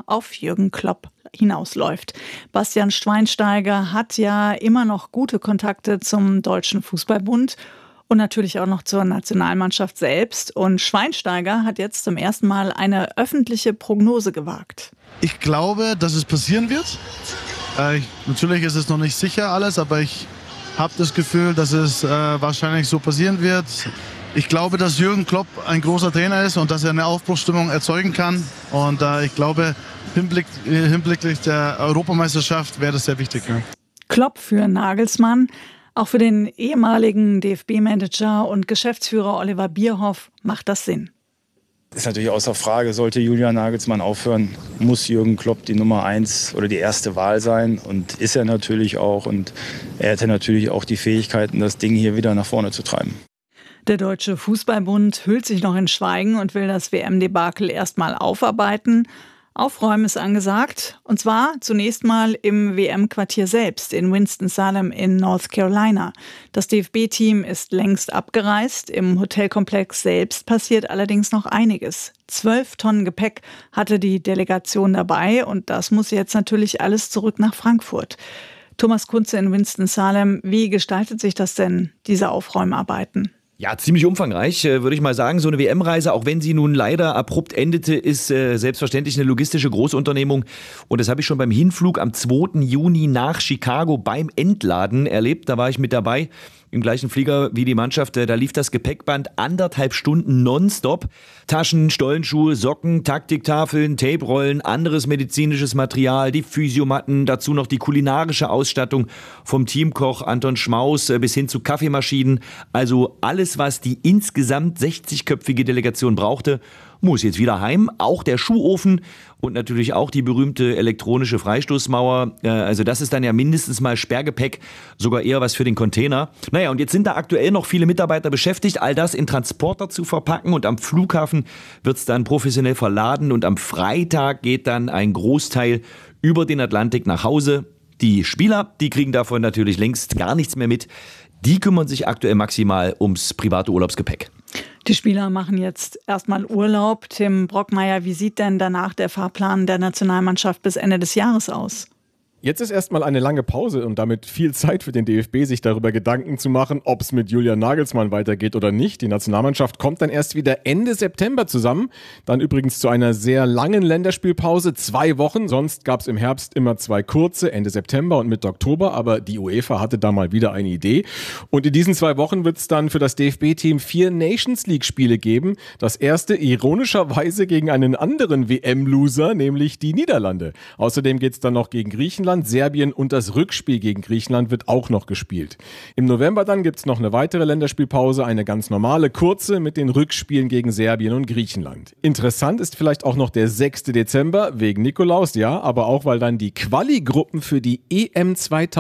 auf Jürgen Klopp hinausläuft. Bastian Schweinsteiger hat ja immer noch gute Kontakte zum Deutschen Fußballbund und natürlich auch noch zur Nationalmannschaft selbst. Und Schweinsteiger hat jetzt zum ersten Mal eine öffentliche Prognose gewagt. Ich glaube, dass es passieren wird. Natürlich ist es noch nicht sicher alles, aber ich habe das Gefühl, dass es wahrscheinlich so passieren wird. Ich glaube, dass Jürgen Klopp ein großer Trainer ist und dass er eine Aufbruchsstimmung erzeugen kann. Und ich glaube, hinblicklich der Europameisterschaft wäre das sehr wichtig. Ja. Klopp für Nagelsmann. Auch für den ehemaligen DFB-Manager und Geschäftsführer Oliver Bierhoff macht das Sinn. Ist natürlich außer Frage, sollte Julian Nagelsmann aufhören, muss Jürgen Klopp die Nummer 1 oder die erste Wahl sein. Und ist er natürlich auch. Und er hätte natürlich auch die Fähigkeiten, das Ding hier wieder nach vorne zu treiben. Der Deutsche Fußballbund hüllt sich noch in Schweigen und will das WM-Debakel erstmal aufarbeiten. Aufräumen ist angesagt, und zwar zunächst mal im WM-Quartier selbst in Winston-Salem in North Carolina. Das DFB-Team ist längst abgereist. Im Hotelkomplex selbst passiert allerdings noch einiges. 12 Tonnen Gepäck hatte die Delegation dabei und das muss jetzt natürlich alles zurück nach Frankfurt. Thomas Kunze in Winston-Salem, wie gestaltet sich das denn, diese Aufräumarbeiten? Ja, ziemlich umfangreich, würde ich mal sagen. So eine WM-Reise, auch wenn sie nun leider abrupt endete, ist selbstverständlich eine logistische Großunternehmung. Und das habe ich schon beim Hinflug am 2. Juni nach Chicago beim Entladen erlebt. Da war ich mit dabei. Im gleichen Flieger wie die Mannschaft, da lief das Gepäckband 1,5 Stunden nonstop. Taschen, Stollenschuhe, Socken, Taktiktafeln, Tape-Rollen, anderes medizinisches Material, die Physiomatten, dazu noch die kulinarische Ausstattung vom Teamkoch Anton Schmaus bis hin zu Kaffeemaschinen. Also alles, was die insgesamt 60-köpfige Delegation brauchte, muss jetzt wieder heim. Auch der Schuhofen und natürlich auch die berühmte elektronische Freistoßmauer. Also das ist dann ja mindestens mal Sperrgepäck, sogar eher was für den Container. Naja, und jetzt sind da aktuell noch viele Mitarbeiter beschäftigt, all das in Transporter zu verpacken. Und am Flughafen wird es dann professionell verladen. Und am Freitag geht dann ein Großteil über den Atlantik nach Hause. Die Spieler, die kriegen davon natürlich längst gar nichts mehr mit. Die kümmern sich aktuell maximal ums private Urlaubsgepäck. Die Spieler machen jetzt erstmal Urlaub. Tim Brockmeier, wie sieht denn danach der Fahrplan der Nationalmannschaft bis Ende des Jahres aus? Jetzt ist erstmal eine lange Pause und damit viel Zeit für den DFB, sich darüber Gedanken zu machen, ob es mit Julian Nagelsmann weitergeht oder nicht. Die Nationalmannschaft kommt dann erst wieder Ende September zusammen. Dann übrigens zu einer sehr langen Länderspielpause, 2 Wochen. Sonst gab es im Herbst immer 2 kurze, Ende September und Mitte Oktober. Aber die UEFA hatte da mal wieder eine Idee. Und in diesen 2 Wochen wird es dann für das DFB-Team 4 Nations-League-Spiele geben. Das erste ironischerweise gegen einen anderen WM-Loser, nämlich die Niederlande. Außerdem geht es dann noch gegen Griechenland, Serbien und das Rückspiel gegen Griechenland wird auch noch gespielt. Im November dann gibt es noch eine weitere Länderspielpause, eine ganz normale, kurze mit den Rückspielen gegen Serbien und Griechenland. Interessant ist vielleicht auch noch der 6. Dezember, wegen Nikolaus, ja, aber auch, weil dann die Quali-Gruppen für die EM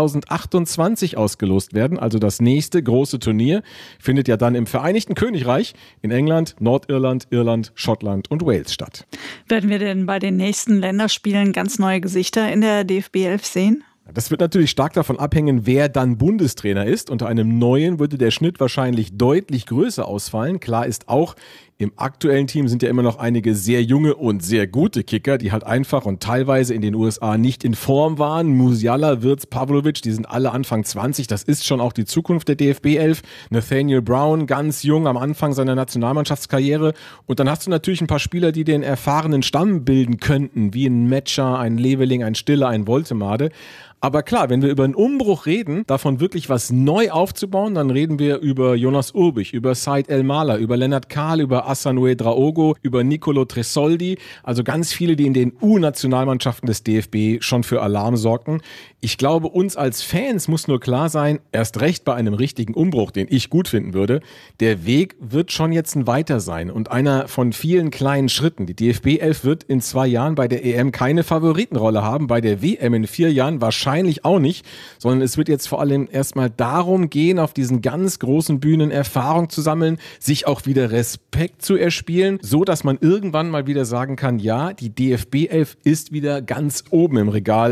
2028 ausgelost werden, also das nächste große Turnier, findet ja dann im Vereinigten Königreich, in England, Nordirland, Irland, Schottland und Wales statt. Werden wir denn bei den nächsten Länderspielen ganz neue Gesichter in der DFB 11 sehen? Das wird natürlich stark davon abhängen, wer dann Bundestrainer ist. Unter einem neuen würde der Schnitt wahrscheinlich deutlich größer ausfallen. Klar ist auch, im aktuellen Team sind ja immer noch einige sehr junge und sehr gute Kicker, die halt einfach und teilweise in den USA nicht in Form waren. Musiala, Wirtz, Pavlovic, die sind alle Anfang 20. Das ist schon auch die Zukunft der DFB 11. Nathaniel Brown, ganz jung am Anfang seiner Nationalmannschaftskarriere. Und dann hast du natürlich ein paar Spieler, die den erfahrenen Stamm bilden könnten, wie ein Metscher, ein Leveling, ein Stiller, ein Woltemade. Aber klar, wenn wir über einen Umbruch reden, davon wirklich was neu aufzubauen, dann reden wir über Jonas Urbich, über Said El-Mala, über Lennart Kahl, über Assanue Draogo, über Nicolo Tresoldi. Also ganz viele, die in den U-Nationalmannschaften des DFB schon für Alarm sorgten. Ich glaube, uns als Fans muss nur klar sein, erst recht bei einem richtigen Umbruch, den ich gut finden würde, der Weg wird schon jetzt ein weiter sein und einer von vielen kleinen Schritten. Die DFB 11 wird in 2 Jahren bei der EM keine Favoritenrolle haben, bei der WM in 4 Jahren wahrscheinlich auch nicht, sondern es wird jetzt vor allem erstmal darum gehen, auf diesen ganz großen Bühnen Erfahrung zu sammeln, sich auch wieder Respekt zu erspielen, so dass man irgendwann mal wieder sagen kann, ja, die DFB 11 ist wieder ganz oben im Regal.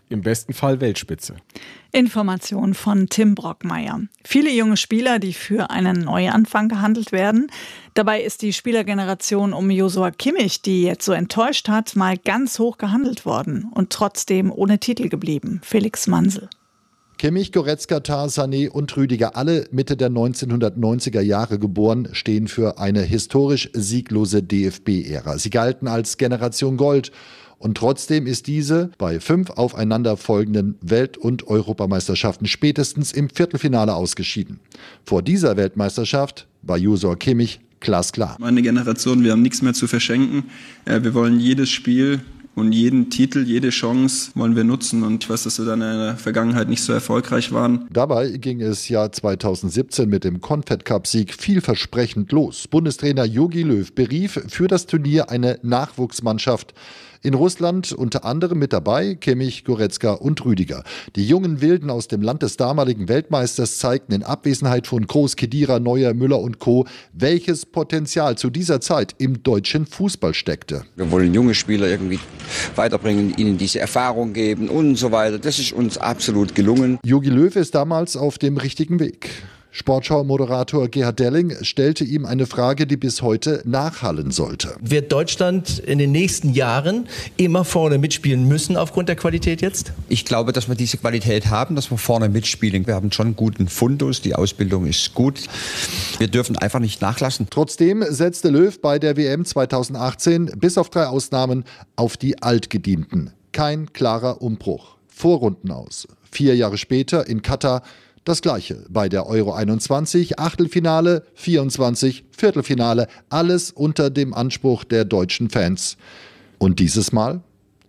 im besten Fall Weltspitze. Information von Tim Brockmeier. Viele junge Spieler, die für einen Neuanfang gehandelt werden. Dabei ist die Spielergeneration um Joshua Kimmich, die jetzt so enttäuscht hat, mal ganz hoch gehandelt worden und trotzdem ohne Titel geblieben. Felix Mansel. Kimmich, Goretzka, Tah, Sané und Rüdiger, alle Mitte der 1990er Jahre geboren, stehen für eine historisch sieglose DFB-Ära. Sie galten als Generation Gold. Und trotzdem ist diese bei 5 aufeinanderfolgenden Welt- und Europameisterschaften spätestens im Viertelfinale ausgeschieden. Vor dieser Weltmeisterschaft war Joshua Kimmich glasklar. Meine Generation, wir haben nichts mehr zu verschenken. Wir wollen jedes Spiel und jeden Titel, jede Chance wollen wir nutzen. Und ich weiß, dass wir dann in der Vergangenheit nicht so erfolgreich waren. Dabei ging es Jahr 2017 mit dem Confed-Cup-Sieg vielversprechend los. Bundestrainer Jogi Löw berief für das Turnier eine Nachwuchsmannschaft. In Russland unter anderem mit dabei Kimmich, Goretzka und Rüdiger. Die jungen Wilden aus dem Land des damaligen Weltmeisters zeigten in Abwesenheit von Kroos, Khedira, Neuer, Müller und Co., welches Potenzial zu dieser Zeit im deutschen Fußball steckte. Wir wollen junge Spieler irgendwie weiterbringen, ihnen diese Erfahrung geben und so weiter. Das ist uns absolut gelungen. Jogi Löw ist damals auf dem richtigen Weg. Sportschau-Moderator Gerhard Delling stellte ihm eine Frage, die bis heute nachhallen sollte. Wird Deutschland in den nächsten Jahren immer vorne mitspielen müssen aufgrund der Qualität jetzt? Ich glaube, dass wir diese Qualität haben, dass wir vorne mitspielen. Wir haben schon einen guten Fundus, die Ausbildung ist gut. Wir dürfen einfach nicht nachlassen. Trotzdem setzte Löw bei der WM 2018 bis auf 3 Ausnahmen auf die Altgedienten. Kein klarer Umbruch. Vorrunden aus. 4 Jahre später in Katar das Gleiche. Bei der Euro 21, Achtelfinale, 24, Viertelfinale, alles unter dem Anspruch der deutschen Fans. Und dieses Mal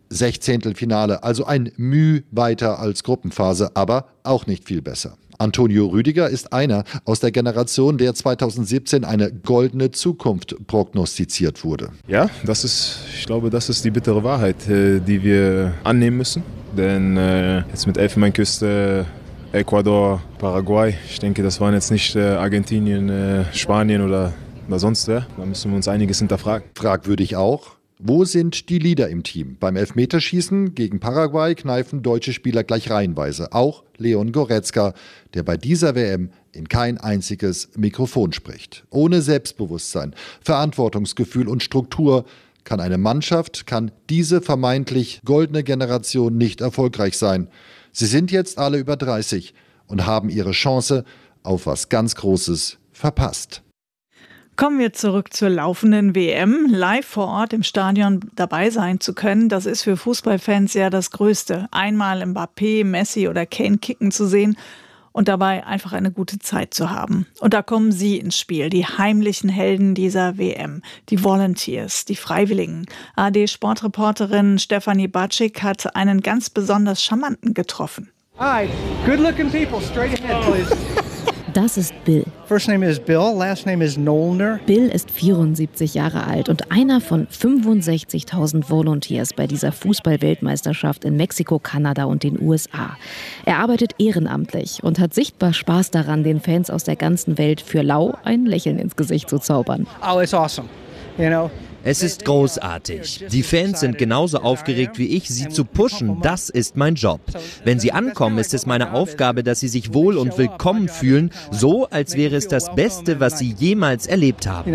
16. Also ein Müh weiter als Gruppenphase, aber auch nicht viel besser. Antonio Rüdiger ist einer aus der Generation, der 2017 eine goldene Zukunft prognostiziert wurde. Ja, ich glaube, das ist die bittere Wahrheit, die wir annehmen müssen. Denn jetzt mit Elfenbeinküste, Ecuador, Paraguay, ich denke, das waren jetzt nicht Argentinien, Spanien oder sonst wer. Da müssen wir uns einiges hinterfragen. Fragwürdig auch, wo sind die Leader im Team? Beim Elfmeterschießen gegen Paraguay kneifen deutsche Spieler gleich reihenweise. Auch Leon Goretzka, der bei dieser WM in kein einziges Mikrofon spricht. Ohne Selbstbewusstsein, Verantwortungsgefühl und Struktur kann eine Mannschaft, kann diese vermeintlich goldene Generation nicht erfolgreich sein. Sie sind jetzt alle über 30 und haben ihre Chance auf was ganz Großes verpasst. Kommen wir zurück zur laufenden WM. Live vor Ort im Stadion dabei sein zu können, das ist für Fußballfans ja das Größte. Einmal Mbappé, Messi oder Kane kicken zu sehen und dabei einfach eine gute Zeit zu haben. Und da kommen Sie ins Spiel, die heimlichen Helden dieser WM, die Volunteers, die Freiwilligen. ARD-Sportreporterin Stefanie Batschik hat einen ganz besonders charmanten getroffen. Hi, good-looking people, straight ahead, please. Das ist Bill. First name is Bill, last name is Nollner. Bill ist 74 Jahre alt und einer von 65.000 Volunteers bei dieser Fußball-Weltmeisterschaft in Mexiko, Kanada und den USA. Er arbeitet ehrenamtlich und hat sichtbar Spaß daran, den Fans aus der ganzen Welt für lau ein Lächeln ins Gesicht zu zaubern. Oh, it's awesome. You know. Es ist großartig. Die Fans sind genauso aufgeregt wie ich, sie zu pushen. Das ist mein Job. Wenn sie ankommen, ist es meine Aufgabe, dass sie sich wohl und willkommen fühlen, so als wäre es das Beste, was sie jemals erlebt haben.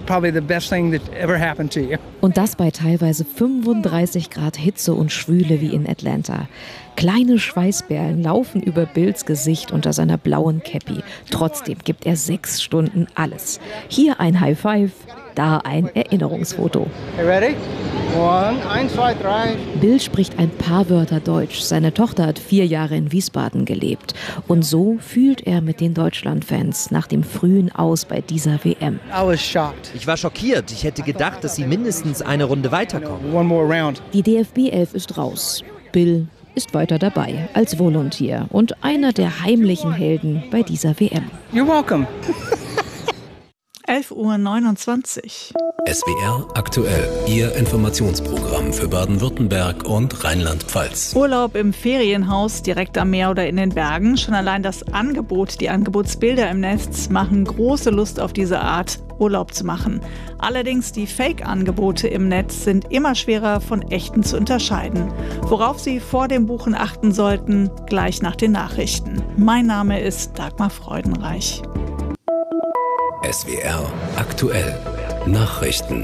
Und das bei teilweise 35 Grad Hitze und Schwüle wie in Atlanta. Kleine Schweißperlen laufen über Bills Gesicht unter seiner blauen Käppi. Trotzdem gibt er 6 Stunden alles. Hier ein High Five, da ein Erinnerungsfoto. Ready? 1, 2, 3. Bill spricht ein paar Wörter Deutsch. Seine Tochter hat 4 Jahre in Wiesbaden gelebt. Und so fühlt er mit den Deutschlandfans nach dem frühen Aus bei dieser WM. Ich war schockiert. Ich hätte gedacht, dass sie mindestens eine Runde weiterkommen. Die DFB-11 ist raus. Bill ist weiter dabei als Volunteer und einer der heimlichen Helden bei dieser WM. You're welcome. 11:29 Uhr. SWR aktuell, Ihr Informationsprogramm für Baden-Württemberg und Rheinland-Pfalz. Urlaub im Ferienhaus, direkt am Meer oder in den Bergen. Schon allein das Angebot, die Angebotsbilder im Netz machen große Lust auf diese Art, Urlaub zu machen. Allerdings die Fake-Angebote im Netz sind immer schwerer von echten zu unterscheiden. Worauf Sie vor dem Buchen achten sollten, gleich nach den Nachrichten. Mein Name ist Dagmar Freudenreich. SWR aktuell. Nachrichten.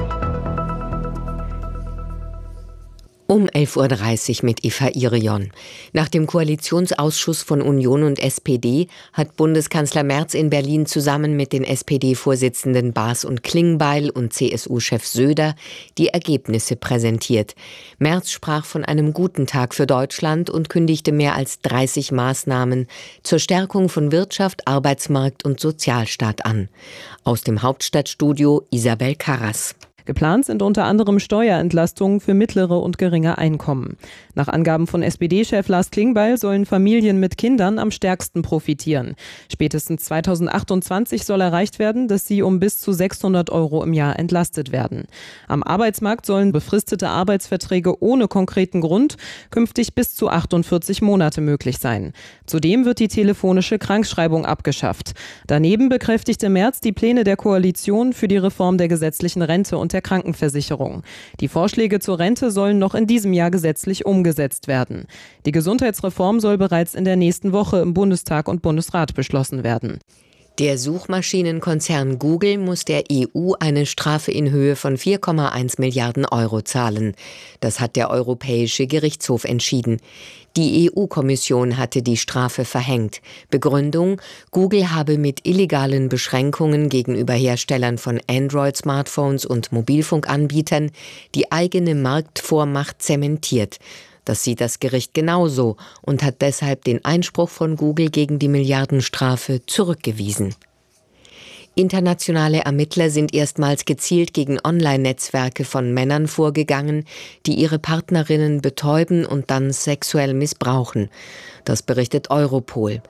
Um 11.30 Uhr mit Eva Irion. Nach dem Koalitionsausschuss von Union und SPD hat Bundeskanzler Merz in Berlin zusammen mit den SPD-Vorsitzenden Baas und Klingbeil und CSU-Chef Söder die Ergebnisse präsentiert. Merz sprach von einem guten Tag für Deutschland und kündigte mehr als 30 Maßnahmen zur Stärkung von Wirtschaft, Arbeitsmarkt und Sozialstaat an. Aus dem Hauptstadtstudio Isabel Karras. Geplant sind unter anderem Steuerentlastungen für mittlere und geringe Einkommen. Nach Angaben von SPD-Chef Lars Klingbeil sollen Familien mit Kindern am stärksten profitieren. Spätestens 2028 soll erreicht werden, dass sie um bis zu 600 € im Jahr entlastet werden. Am Arbeitsmarkt sollen befristete Arbeitsverträge ohne konkreten Grund künftig bis zu 48 Monate möglich sein. Zudem wird die telefonische Krankschreibung abgeschafft. Daneben bekräftigte Merz die Pläne der Koalition für die Reform der gesetzlichen Rente und der Krankenversicherung. Die Vorschläge zur Rente sollen noch in diesem Jahr gesetzlich umgesetzt werden. Die Gesundheitsreform soll bereits in der nächsten Woche im Bundestag und Bundesrat beschlossen werden. Der Suchmaschinenkonzern Google muss der EU eine Strafe in Höhe von 4,1 Milliarden € zahlen. Das hat der Europäische Gerichtshof entschieden. Die EU-Kommission hatte die Strafe verhängt. Begründung: Google habe mit illegalen Beschränkungen gegenüber Herstellern von Android-Smartphones und Mobilfunkanbietern die eigene Marktvormacht zementiert. Das sieht das Gericht genauso und hat deshalb den Einspruch von Google gegen die Milliardenstrafe zurückgewiesen. Internationale Ermittler sind erstmals gezielt gegen Online-Netzwerke von Männern vorgegangen, die ihre Partnerinnen betäuben und dann sexuell missbrauchen. Das berichtet Europol.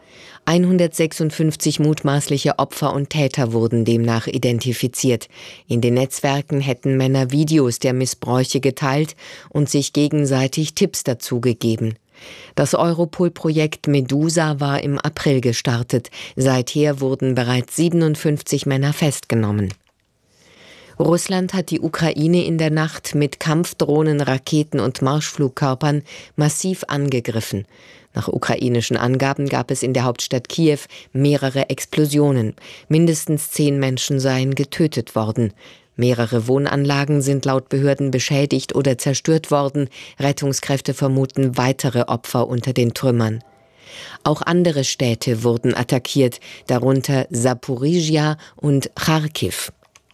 156 mutmaßliche Opfer und Täter wurden demnach identifiziert. In den Netzwerken hätten Männer Videos der Missbräuche geteilt und sich gegenseitig Tipps dazu gegeben. Das Europol-Projekt Medusa war im April gestartet. Seither wurden bereits 57 Männer festgenommen. Russland hat die Ukraine in der Nacht mit Kampfdrohnen, Raketen und Marschflugkörpern massiv angegriffen. Nach ukrainischen Angaben gab es in der Hauptstadt Kiew mehrere Explosionen. Mindestens 10 Menschen seien getötet worden. Mehrere Wohnanlagen sind laut Behörden beschädigt oder zerstört worden. Rettungskräfte vermuten weitere Opfer unter den Trümmern. Auch andere Städte wurden attackiert, darunter Saporizhia und Charkiw.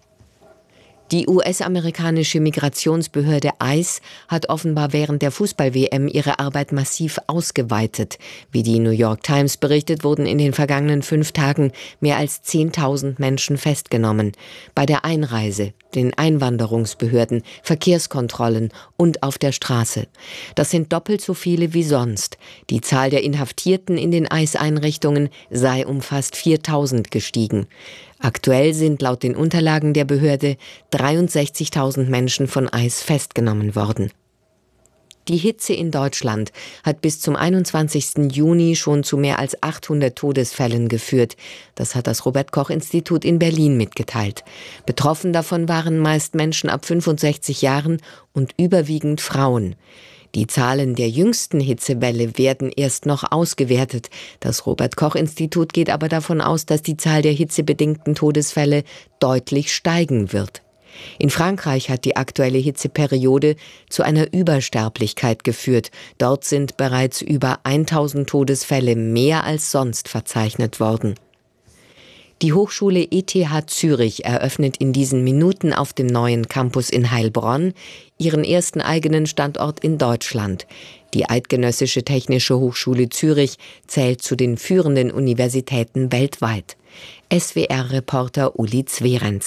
Die US-amerikanische Migrationsbehörde ICE hat offenbar während der Fußball-WM ihre Arbeit massiv ausgeweitet. Wie die New York Times berichtet, wurden in den vergangenen 5 Tagen mehr als 10.000 Menschen festgenommen. Bei der Einreise, den Einwanderungsbehörden, Verkehrskontrollen und auf der Straße. Das sind doppelt so viele wie sonst. Die Zahl der Inhaftierten in den ICE-Einrichtungen sei um fast 4.000 gestiegen. Aktuell sind laut den Unterlagen der Behörde 63.000 Menschen von ICE festgenommen worden. Die Hitze in Deutschland hat bis zum 21. Juni schon zu mehr als 800 Todesfällen geführt. Das hat das Robert-Koch-Institut in Berlin mitgeteilt. Betroffen davon waren meist Menschen ab 65 Jahren und überwiegend Frauen. Die Zahlen der jüngsten Hitzewelle werden erst noch ausgewertet. Das Robert-Koch-Institut geht aber davon aus, dass die Zahl der hitzebedingten Todesfälle deutlich steigen wird. In Frankreich hat die aktuelle Hitzeperiode zu einer Übersterblichkeit geführt. Dort sind bereits über 1000 Todesfälle mehr als sonst verzeichnet worden. Die Hochschule ETH Zürich eröffnet in diesen Minuten auf dem neuen Campus in Heilbronn ihren ersten eigenen Standort in Deutschland. Die Eidgenössische Technische Hochschule Zürich zählt zu den führenden Universitäten weltweit. SWR-Reporter Uli Zwerenz.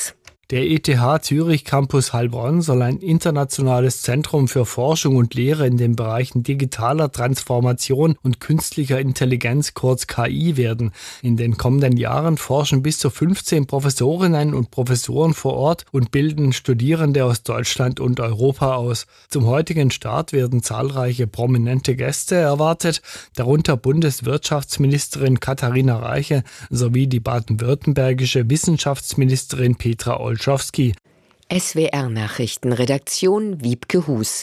Der ETH Zürich Campus Heilbronn soll ein internationales Zentrum für Forschung und Lehre in den Bereichen digitaler Transformation und künstlicher Intelligenz, kurz KI, werden. In den kommenden Jahren forschen bis zu 15 Professorinnen und Professoren vor Ort und bilden Studierende aus Deutschland und Europa aus. Zum heutigen Start werden zahlreiche prominente Gäste erwartet, darunter Bundeswirtschaftsministerin Katharina Reiche sowie die baden-württembergische Wissenschaftsministerin Petra Olszewski. SWR-Nachrichten, Redaktion Wiebke Hus.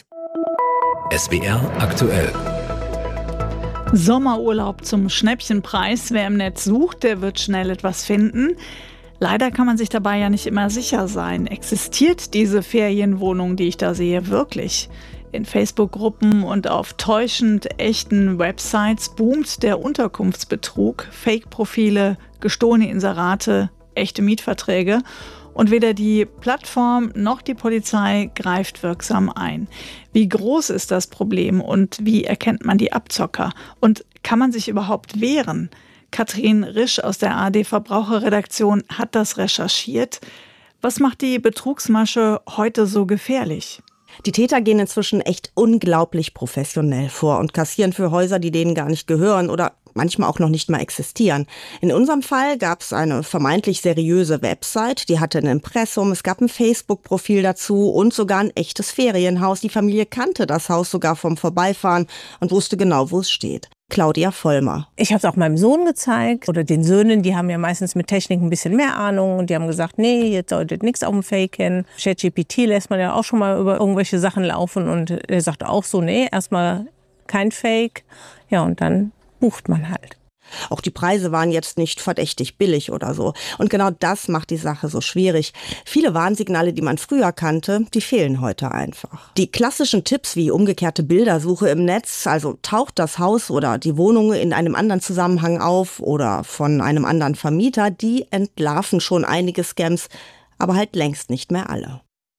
SWR aktuell. Sommerurlaub zum Schnäppchenpreis. Wer im Netz sucht, der wird schnell etwas finden. Leider kann man sich dabei ja nicht immer sicher sein. Existiert diese Ferienwohnung, die ich da sehe, wirklich? In Facebook-Gruppen und auf täuschend echten Websites boomt der Unterkunftsbetrug, Fake-Profile, gestohlene Inserate, echte Mietverträge. Und weder die Plattform noch die Polizei greift wirksam ein. Wie groß ist das Problem und wie erkennt man die Abzocker? Und kann man sich überhaupt wehren? Katrin Risch aus der ARD Verbraucherredaktion hat das recherchiert. Was macht die Betrugsmasche heute so gefährlich? Die Täter gehen inzwischen echt unglaublich professionell vor und kassieren für Häuser, die denen gar nicht gehören oder manchmal auch noch nicht mal existieren. In unserem Fall gab es eine vermeintlich seriöse Website, die hatte ein Impressum, es gab ein Facebook-Profil dazu und sogar ein echtes Ferienhaus. Die Familie kannte das Haus sogar vom Vorbeifahren und wusste genau, wo es steht. Claudia Vollmer. Ich habe es auch meinem Sohn gezeigt oder den Söhnen, die haben ja meistens mit Technik ein bisschen mehr Ahnung und die haben gesagt, nee, jetzt solltet nichts auf dem Fake hin. ChatGPT lässt man ja auch schon mal über irgendwelche Sachen laufen und er sagt auch so, nee, erstmal kein Fake. Ja, und dann bucht man halt. Auch die Preise waren jetzt nicht verdächtig billig oder so. Und genau das macht die Sache so schwierig. Viele Warnsignale, die man früher kannte, die fehlen heute einfach. Die klassischen Tipps wie umgekehrte Bildersuche im Netz, also taucht das Haus oder die Wohnung in einem anderen Zusammenhang auf oder von einem anderen Vermieter, die entlarven schon einige Scams, aber halt längst nicht mehr alle.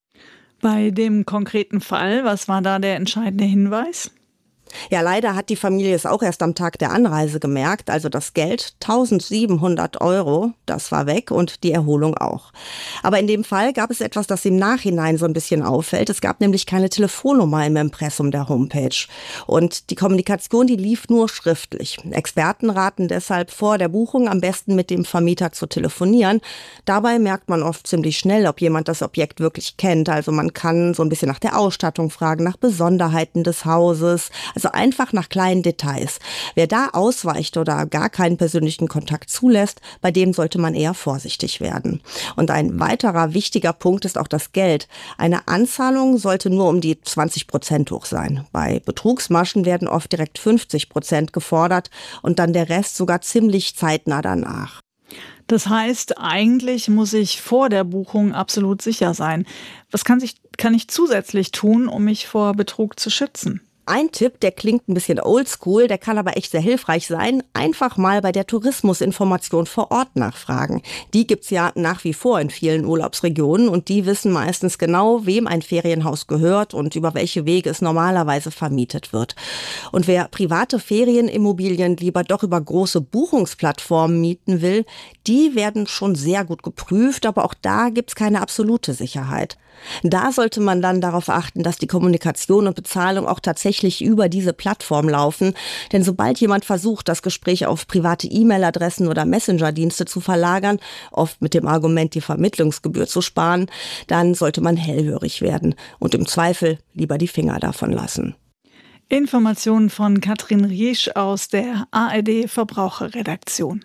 Bei dem konkreten Fall, was war da der entscheidende Hinweis? Ja, leider hat die Familie es auch erst am Tag der Anreise gemerkt. Also das Geld, 1.700 €, das war weg und die Erholung auch. Aber in dem Fall gab es etwas, das im Nachhinein so ein bisschen auffällt. Es gab nämlich keine Telefonnummer im Impressum der Homepage. Und die Kommunikation, die lief nur schriftlich. Experten raten deshalb vor der Buchung am besten mit dem Vermieter zu telefonieren. Dabei merkt man oft ziemlich schnell, ob jemand das Objekt wirklich kennt. Also man kann so ein bisschen nach der Ausstattung fragen, nach Besonderheiten des Hauses. Also einfach nach kleinen Details. Wer da ausweicht oder gar keinen persönlichen Kontakt zulässt, bei dem sollte man eher vorsichtig werden. Und ein weiterer wichtiger Punkt ist auch das Geld. Eine Anzahlung sollte nur um die 20% hoch sein. Bei Betrugsmaschen werden oft direkt 50% gefordert und dann der Rest sogar ziemlich zeitnah danach. Das heißt, eigentlich muss ich vor der Buchung absolut sicher sein. Was kann ich zusätzlich tun, um mich vor Betrug zu schützen? Ein Tipp, der klingt ein bisschen oldschool, der kann aber echt sehr hilfreich sein. Einfach mal bei der Tourismusinformation vor Ort nachfragen. Die gibt's ja nach wie vor in vielen Urlaubsregionen und die wissen meistens genau, wem ein Ferienhaus gehört und über welche Wege es normalerweise vermietet wird. Und wer private Ferienimmobilien lieber doch über große Buchungsplattformen mieten will, die werden schon sehr gut geprüft, aber auch da gibt's keine absolute Sicherheit. Da sollte man dann darauf achten, dass die Kommunikation und Bezahlung auch tatsächlich über diese Plattform laufen. Denn sobald jemand versucht, das Gespräch auf private E-Mail-Adressen oder Messenger-Dienste zu verlagern, oft mit dem Argument, die Vermittlungsgebühr zu sparen, dann sollte man hellhörig werden und im Zweifel lieber die Finger davon lassen. Informationen von Katrin Risch aus der ARD Verbraucherredaktion.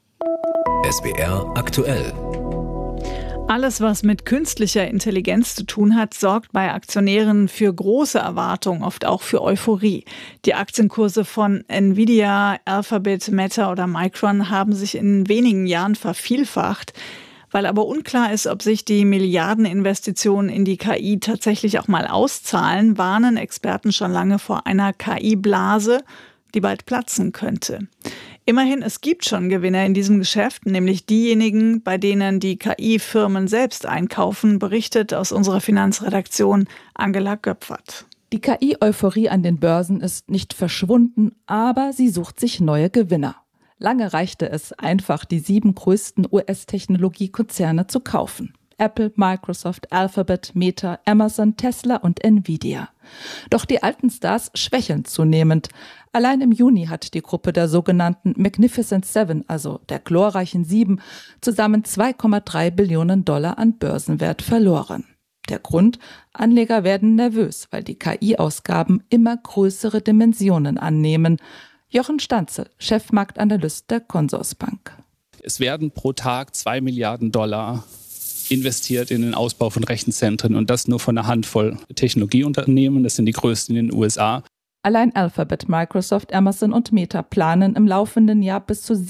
SWR aktuell. Alles, was mit künstlicher Intelligenz zu tun hat, sorgt bei Aktionären für große Erwartungen, oft auch für Euphorie. Die Aktienkurse von Nvidia, Alphabet, Meta oder Micron haben sich in wenigen Jahren vervielfacht. Weil aber unklar ist, ob sich die Milliardeninvestitionen in die KI tatsächlich auch mal auszahlen, warnen Experten schon lange vor einer KI-Blase, die bald platzen könnte. Immerhin, es gibt schon Gewinner in diesem Geschäft, nämlich diejenigen, bei denen die KI-Firmen selbst einkaufen, berichtet aus unserer Finanzredaktion Angela Göpfert. Die KI-Euphorie an den Börsen ist nicht verschwunden, aber sie sucht sich neue Gewinner. Lange reichte es einfach, die 7 größten US-Technologiekonzerne zu kaufen. Apple, Microsoft, Alphabet, Meta, Amazon, Tesla und Nvidia. Doch die alten Stars schwächeln zunehmend. Allein im Juni hat die Gruppe der sogenannten Magnificent Seven, also der glorreichen Sieben, zusammen $2,3 Billionen an Börsenwert verloren. Der Grund? Anleger werden nervös, weil die KI-Ausgaben immer größere Dimensionen annehmen. Jochen Stanzel, Chefmarktanalyst der Consorsbank. Es werden pro Tag $2 Milliarden investiert in den Ausbau von Rechenzentren und das nur von einer Handvoll Technologieunternehmen. Das sind die größten in den USA. Allein Alphabet, Microsoft, Amazon und Meta planen im laufenden Jahr bis zu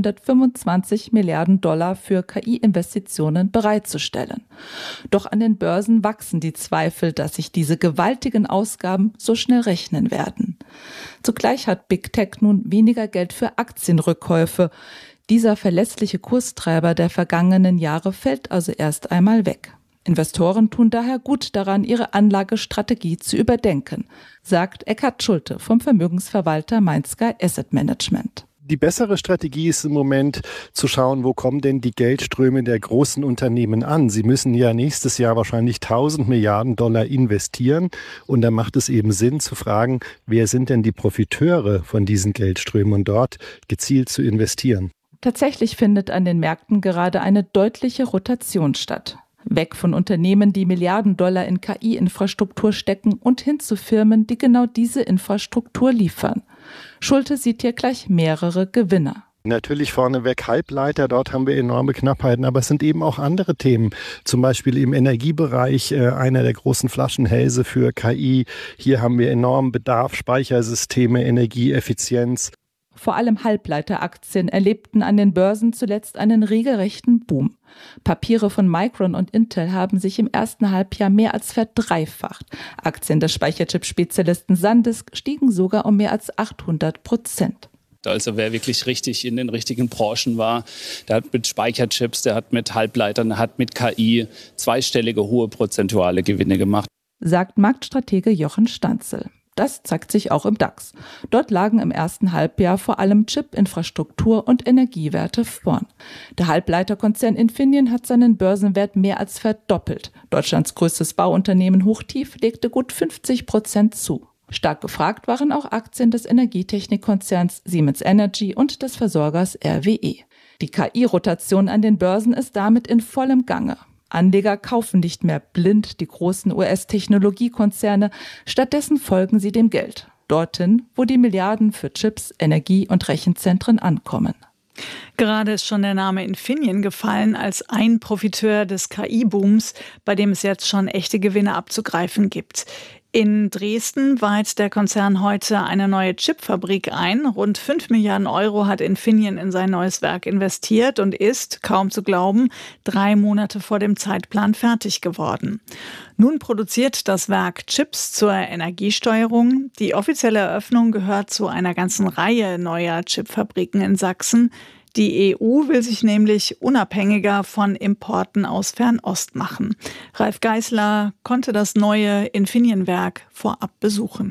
$725 Milliarden für KI-Investitionen bereitzustellen. Doch an den Börsen wachsen die Zweifel, dass sich diese gewaltigen Ausgaben so schnell rechnen werden. Zugleich hat Big Tech nun weniger Geld für Aktienrückkäufe. Dieser verlässliche Kurstreiber der vergangenen Jahre fällt also erst einmal weg. Investoren tun daher gut daran, ihre Anlagestrategie zu überdenken, sagt Eckhard Schulte vom Vermögensverwalter Mainsky Asset Management. Die bessere Strategie ist im Moment zu schauen, wo kommen denn die Geldströme der großen Unternehmen an. Sie müssen ja nächstes Jahr wahrscheinlich $1.000 Milliarden investieren. Und da macht es eben Sinn zu fragen, wer sind denn die Profiteure von diesen Geldströmen und dort gezielt zu investieren. Tatsächlich findet an den Märkten gerade eine deutliche Rotation statt. Weg von Unternehmen, die $Milliarden in KI-Infrastruktur stecken und hin zu Firmen, die genau diese Infrastruktur liefern. Schulte sieht hier gleich mehrere Gewinner. Natürlich vorneweg Halbleiter, dort haben wir enorme Knappheiten, aber es sind eben auch andere Themen, zum Beispiel im Energiebereich, einer der großen Flaschenhälse für KI. Hier haben wir enormen Bedarf, Speichersysteme, Energieeffizienz. Vor allem Halbleiteraktien erlebten an den Börsen zuletzt einen regelrechten Boom. Papiere von Micron und Intel haben sich im ersten Halbjahr mehr als verdreifacht. Aktien des Speicherchip-Spezialisten SanDisk stiegen sogar um mehr als 800%. Also wer wirklich richtig in den richtigen Branchen war, der hat mit Speicherchips, der hat mit Halbleitern, der hat mit KI zweistellige hohe prozentuale Gewinne gemacht. Sagt Marktstratege Jochen Stanzel. Das zeigt sich auch im DAX. Dort lagen im ersten Halbjahr vor allem Chip-Infrastruktur und Energiewerte vorn. Der Halbleiterkonzern Infineon hat seinen Börsenwert mehr als verdoppelt. Deutschlands größtes Bauunternehmen Hochtief legte gut 50% zu. Stark gefragt waren auch Aktien des Energietechnikkonzerns Siemens Energy und des Versorgers RWE. Die KI-Rotation an den Börsen ist damit in vollem Gange. Anleger kaufen nicht mehr blind die großen US-Technologiekonzerne, stattdessen folgen sie dem Geld. Dorthin, wo die Milliarden für Chips, Energie- und Rechenzentren ankommen. Gerade ist schon der Name Infineon gefallen als ein Profiteur des KI-Booms, bei dem es jetzt schon echte Gewinne abzugreifen gibt. In Dresden weiht der Konzern heute eine neue Chipfabrik ein. Rund 5 Milliarden € hat Infineon in sein neues Werk investiert und ist, kaum zu glauben, 3 Monate vor dem Zeitplan fertig geworden. Nun produziert das Werk Chips zur Energiesteuerung. Die offizielle Eröffnung gehört zu einer ganzen Reihe neuer Chipfabriken in Sachsen. Die EU will sich nämlich unabhängiger von Importen aus Fernost machen. Ralf Geißler konnte das neue Infineon-Werk vorab besuchen.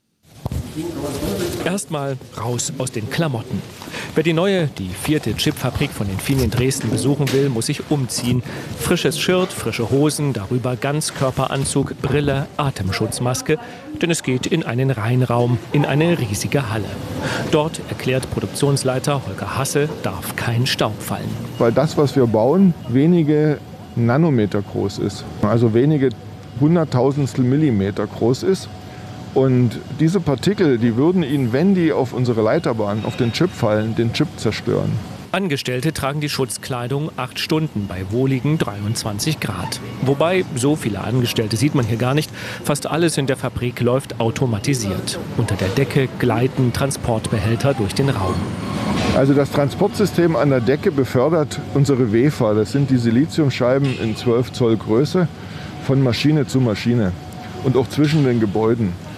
Erstmal raus aus den Klamotten. Wer die 4. Chipfabrik von Infineon Dresden besuchen will, muss sich umziehen. Frisches Shirt, frische Hosen, darüber Ganzkörperanzug, Brille, Atemschutzmaske. Denn es geht in einen Reinraum, in eine riesige Halle. Dort, erklärt Produktionsleiter Holger Hasse, darf kein Staub fallen. Weil das, was wir bauen, wenige Nanometer groß ist. Also wenige Hunderttausendstel Millimeter groß ist. Und diese Partikel, die würden Ihnen, wenn die auf unsere Leiterbahn, auf den Chip fallen, den Chip zerstören. Angestellte tragen die Schutzkleidung 8 Stunden bei wohligen 23 Grad. Wobei, so viele Angestellte sieht man hier gar nicht. Fast alles in der Fabrik läuft automatisiert. Unter der Decke gleiten Transportbehälter durch den Raum. Also das Transportsystem an der Decke befördert unsere Wafer. Das sind die Siliziumscheiben in 12 Zoll Größe von Maschine zu Maschine und auch zwischen den Gebäuden.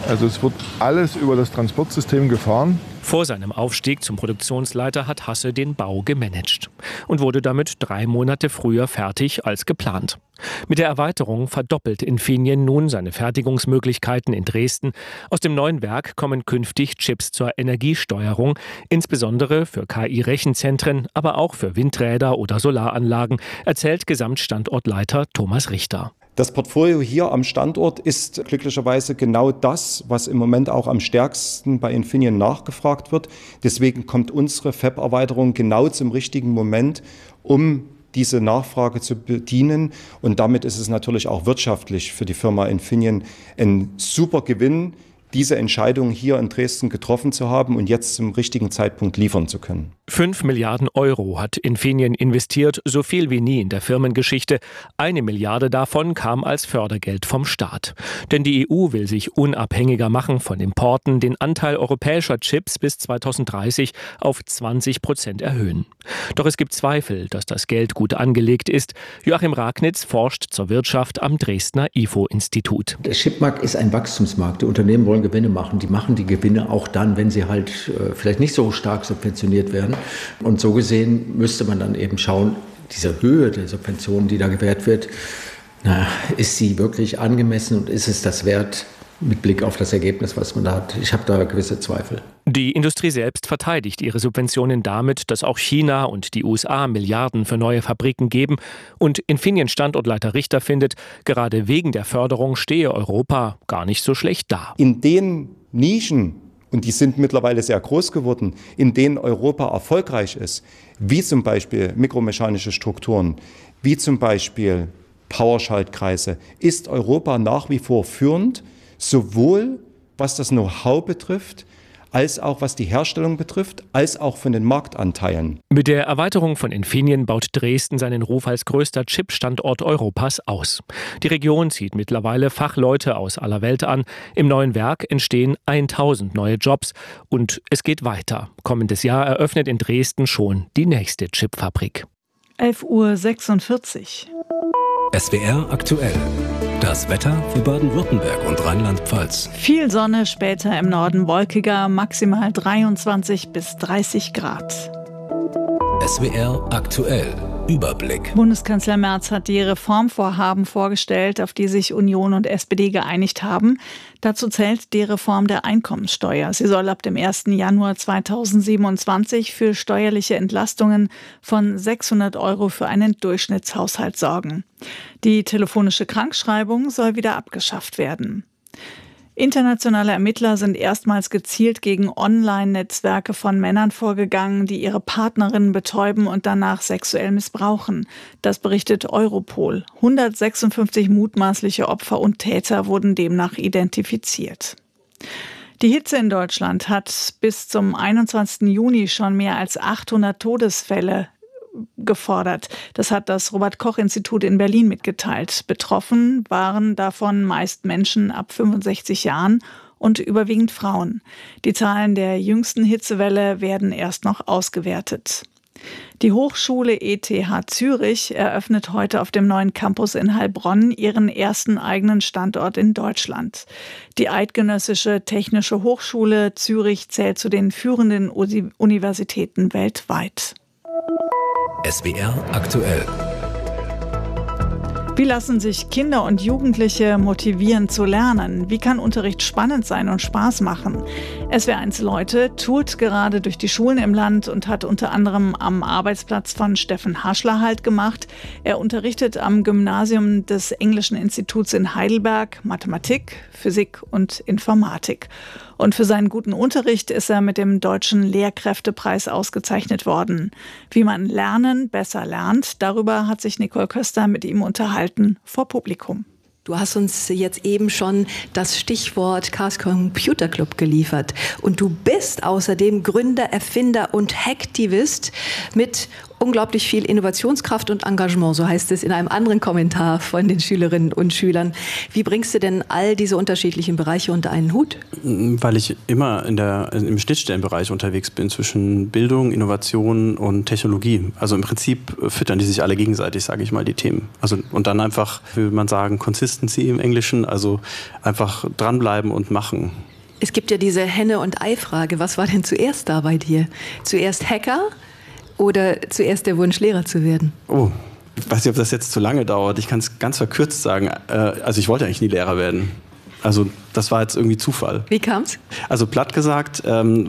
Also es wird alles über das Transportsystem gefahren. Vor seinem Aufstieg zum Produktionsleiter hat Hasse den Bau gemanagt und wurde damit 3 Monate früher fertig als geplant. Mit der Erweiterung verdoppelt Infineon nun seine Fertigungsmöglichkeiten in Dresden. Aus dem neuen Werk kommen künftig Chips zur Energiesteuerung, insbesondere für KI-Rechenzentren, aber auch für Windräder oder Solaranlagen, erzählt Gesamtstandortleiter Thomas Richter. Das Portfolio hier am Standort ist glücklicherweise genau das, was im Moment auch am stärksten bei Infineon nachgefragt wird. Deswegen kommt unsere Fab-Erweiterung genau zum richtigen Moment, um diese Nachfrage zu bedienen. Und damit ist es natürlich auch wirtschaftlich für die Firma Infineon ein super Gewinn, diese Entscheidung hier in Dresden getroffen zu haben und jetzt zum richtigen Zeitpunkt liefern zu können. 5 Milliarden Euro hat Infineon investiert, so viel wie nie in der Firmengeschichte. 1 Milliarde davon kam als Fördergeld vom Staat. Denn die EU will sich unabhängiger machen von Importen, den Anteil europäischer Chips bis 2030 auf 20% erhöhen. Doch es gibt Zweifel, dass das Geld gut angelegt ist. Joachim Ragnitz forscht zur Wirtschaft am Dresdner IFO-Institut. Der Chipmarkt ist ein Wachstumsmarkt. Die Unternehmen wollen Gewinne machen. Die machen die Gewinne auch dann, wenn sie halt vielleicht nicht so stark subventioniert werden. Und so gesehen müsste man dann eben schauen, diese Höhe der Subventionen, die da gewährt wird, ist sie wirklich angemessen und ist es das wert mit Blick auf das Ergebnis, was man da hat? Ich habe da gewisse Zweifel. Die Industrie selbst verteidigt ihre Subventionen damit, dass auch China und die USA Milliarden für neue Fabriken geben. Und Infineon-Standortleiter Richter findet, gerade wegen der Förderung stehe Europa gar nicht so schlecht da. In den Nischen, und die sind mittlerweile sehr groß geworden, in denen Europa erfolgreich ist, wie zum Beispiel mikromechanische Strukturen, wie zum Beispiel Powerschaltkreise, ist Europa nach wie vor führend, sowohl was das Know-how betrifft, als auch was die Herstellung betrifft, als auch von den Marktanteilen. Mit der Erweiterung von Infineon baut Dresden seinen Ruf als größter Chip-Standort Europas aus. Die Region zieht mittlerweile Fachleute aus aller Welt an. Im neuen Werk entstehen 1000 neue Jobs und es geht weiter. Kommendes Jahr eröffnet in Dresden schon die nächste Chipfabrik. 11:46 Uhr. SWR aktuell. Das Wetter für Baden-Württemberg und Rheinland-Pfalz. Viel Sonne, später im Norden wolkiger, maximal 23 bis 30 Grad. SWR aktuell. Überblick. Bundeskanzler Merz hat die Reformvorhaben vorgestellt, auf die sich Union und SPD geeinigt haben. Dazu zählt die Reform der Einkommenssteuer. Sie soll ab dem 1. Januar 2027 für steuerliche Entlastungen von 600 € für einen Durchschnittshaushalt sorgen. Die telefonische Krankschreibung soll wieder abgeschafft werden. Internationale Ermittler sind erstmals gezielt gegen Online-Netzwerke von Männern vorgegangen, die ihre Partnerinnen betäuben und danach sexuell missbrauchen. Das berichtet Europol. 156 mutmaßliche Opfer und Täter wurden demnach identifiziert. Die Hitze in Deutschland hat bis zum 21. Juni schon mehr als 800 Todesfälle gefordert. Das hat das Robert-Koch-Institut in Berlin mitgeteilt. Betroffen waren davon meist Menschen ab 65 Jahren und überwiegend Frauen. Die Zahlen der jüngsten Hitzewelle werden erst noch ausgewertet. Die Hochschule ETH Zürich eröffnet heute auf dem neuen Campus in Heilbronn ihren ersten eigenen Standort in Deutschland. Die Eidgenössische Technische Hochschule Zürich zählt zu den führenden Universitäten weltweit. SWR aktuell. Wie lassen sich Kinder und Jugendliche motivieren zu lernen? Wie kann Unterricht spannend sein und Spaß machen? SWR1 Leute tourt gerade durch die Schulen im Land und hat unter anderem am Arbeitsplatz von Steffen Haschler Halt gemacht. Er unterrichtet am Gymnasium des Englischen Instituts in Heidelberg Mathematik, Physik und Informatik. Und für seinen guten Unterricht ist er mit dem Deutschen Lehrkräftepreis ausgezeichnet worden. Wie man Lernen besser lernt, darüber hat sich Nicole Köster mit ihm unterhalten vor Publikum. Du hast uns jetzt eben schon das Stichwort Chaos Computer Club geliefert. Und du bist außerdem Gründer, Erfinder und Hacktivist mit unglaublich viel Innovationskraft und Engagement, so heißt es in einem anderen Kommentar von den Schülerinnen und Schülern. Wie bringst du denn all diese unterschiedlichen Bereiche unter einen Hut? Weil ich immer im Schnittstellenbereich unterwegs bin zwischen Bildung, Innovation und Technologie. Also im Prinzip füttern die sich alle gegenseitig, sage ich mal, die Themen. Also, und dann einfach, würde man sagen, Consistency im Englischen, also einfach dranbleiben und machen. Es gibt ja diese Henne- und Ei-Frage. Was war denn zuerst da bei dir? Zuerst Hacker oder zuerst der Wunsch, Lehrer zu werden? Oh, ich weiß nicht, ob das jetzt zu lange dauert. Ich kann es ganz verkürzt sagen. Also ich wollte eigentlich nie Lehrer werden. Also das war jetzt irgendwie Zufall. Wie kam's? Also platt gesagt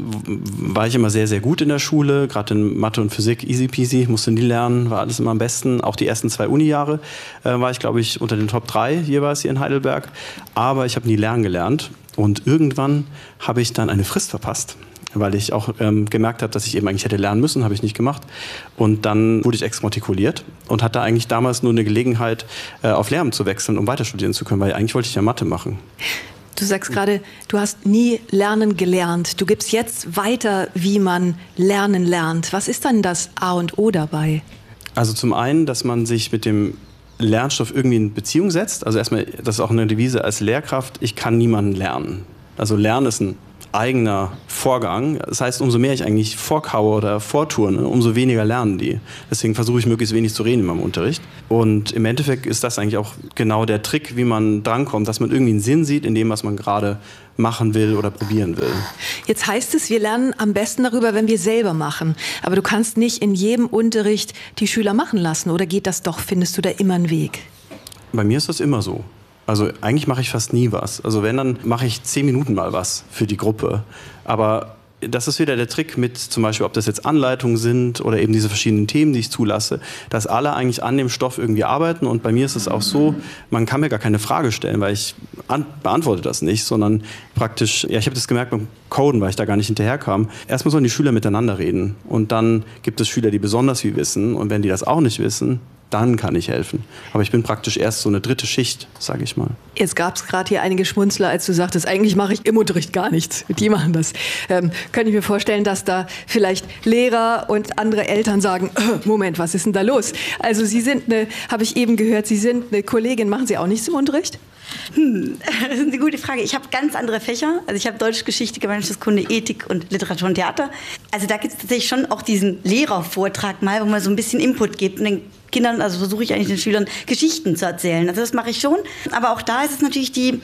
war ich immer sehr, sehr gut in der Schule. Gerade in Mathe und Physik, easy peasy, musste nie lernen, war alles immer am besten. Auch die ersten 2 Uni-Jahre war ich, glaube ich, unter den Top 3 jeweils hier in Heidelberg. Aber ich habe nie lernen gelernt. Und irgendwann habe ich dann eine Frist verpasst, weil ich auch gemerkt habe, dass ich eben eigentlich hätte lernen müssen, habe ich nicht gemacht. Und dann wurde ich exmatrikuliert und hatte eigentlich damals nur eine Gelegenheit, auf Lehramt zu wechseln, um weiter studieren zu können, weil eigentlich wollte ich ja Mathe machen. Du sagst gerade, du hast nie lernen gelernt. Du gibst jetzt weiter, wie man lernen lernt. Was ist dann das A und O dabei? Also zum einen, dass man sich mit dem Lernstoff irgendwie in Beziehung setzt. Also erstmal, das ist auch eine Devise als Lehrkraft, ich kann niemanden lernen. Also Lernen ist ein eigener Vorgang. Das heißt, umso mehr ich eigentlich vorkaue oder vorturne, umso weniger lernen die. Deswegen versuche ich möglichst wenig zu reden in meinem Unterricht. Und im Endeffekt ist das eigentlich auch genau der Trick, wie man drankommt, dass man irgendwie einen Sinn sieht in dem, was man gerade machen will oder probieren will. Jetzt heißt es, wir lernen am besten darüber, wenn wir selber machen. Aber du kannst nicht in jedem Unterricht die Schüler machen lassen. Oder geht das doch? Findest du da immer einen Weg? Bei mir ist das immer so. Also eigentlich mache ich fast nie was. Also wenn, dann mache ich 10 Minuten mal was für die Gruppe. Aber das ist wieder der Trick mit zum Beispiel, ob das jetzt Anleitungen sind oder eben diese verschiedenen Themen, die ich zulasse, dass alle eigentlich an dem Stoff irgendwie arbeiten. Und bei mir ist es auch so, man kann mir gar keine Frage stellen, weil ich beantworte das nicht, sondern praktisch, ja, ich habe das gemerkt beim Coden, weil ich da gar nicht hinterherkam. Erstmal sollen die Schüler miteinander reden. Und dann gibt es Schüler, die besonders viel wissen. Und wenn die das auch nicht wissen, dann kann ich helfen. Aber ich bin praktisch erst so eine dritte Schicht, sage ich mal. Jetzt gab es gerade hier einige Schmunzler, als du sagtest, eigentlich mache ich im Unterricht gar nichts. Die machen das. Könnte ich mir vorstellen, dass da vielleicht Lehrer und andere Eltern sagen, Moment, was ist denn da los? Also Sie sind habe ich eben gehört, Sie sind eine Kollegin, machen Sie auch nichts im Unterricht? Das ist eine gute Frage. Ich habe ganz andere Fächer. Also ich habe Deutsch, Geschichte, Gemeinschaftskunde, Ethik und Literatur und Theater. Also da gibt es tatsächlich schon auch diesen Lehrervortrag mal, wo man so ein bisschen Input gibt und den Kindern, also versuche ich eigentlich den Schülern Geschichten zu erzählen. Also das mache ich schon. Aber auch da ist es natürlich den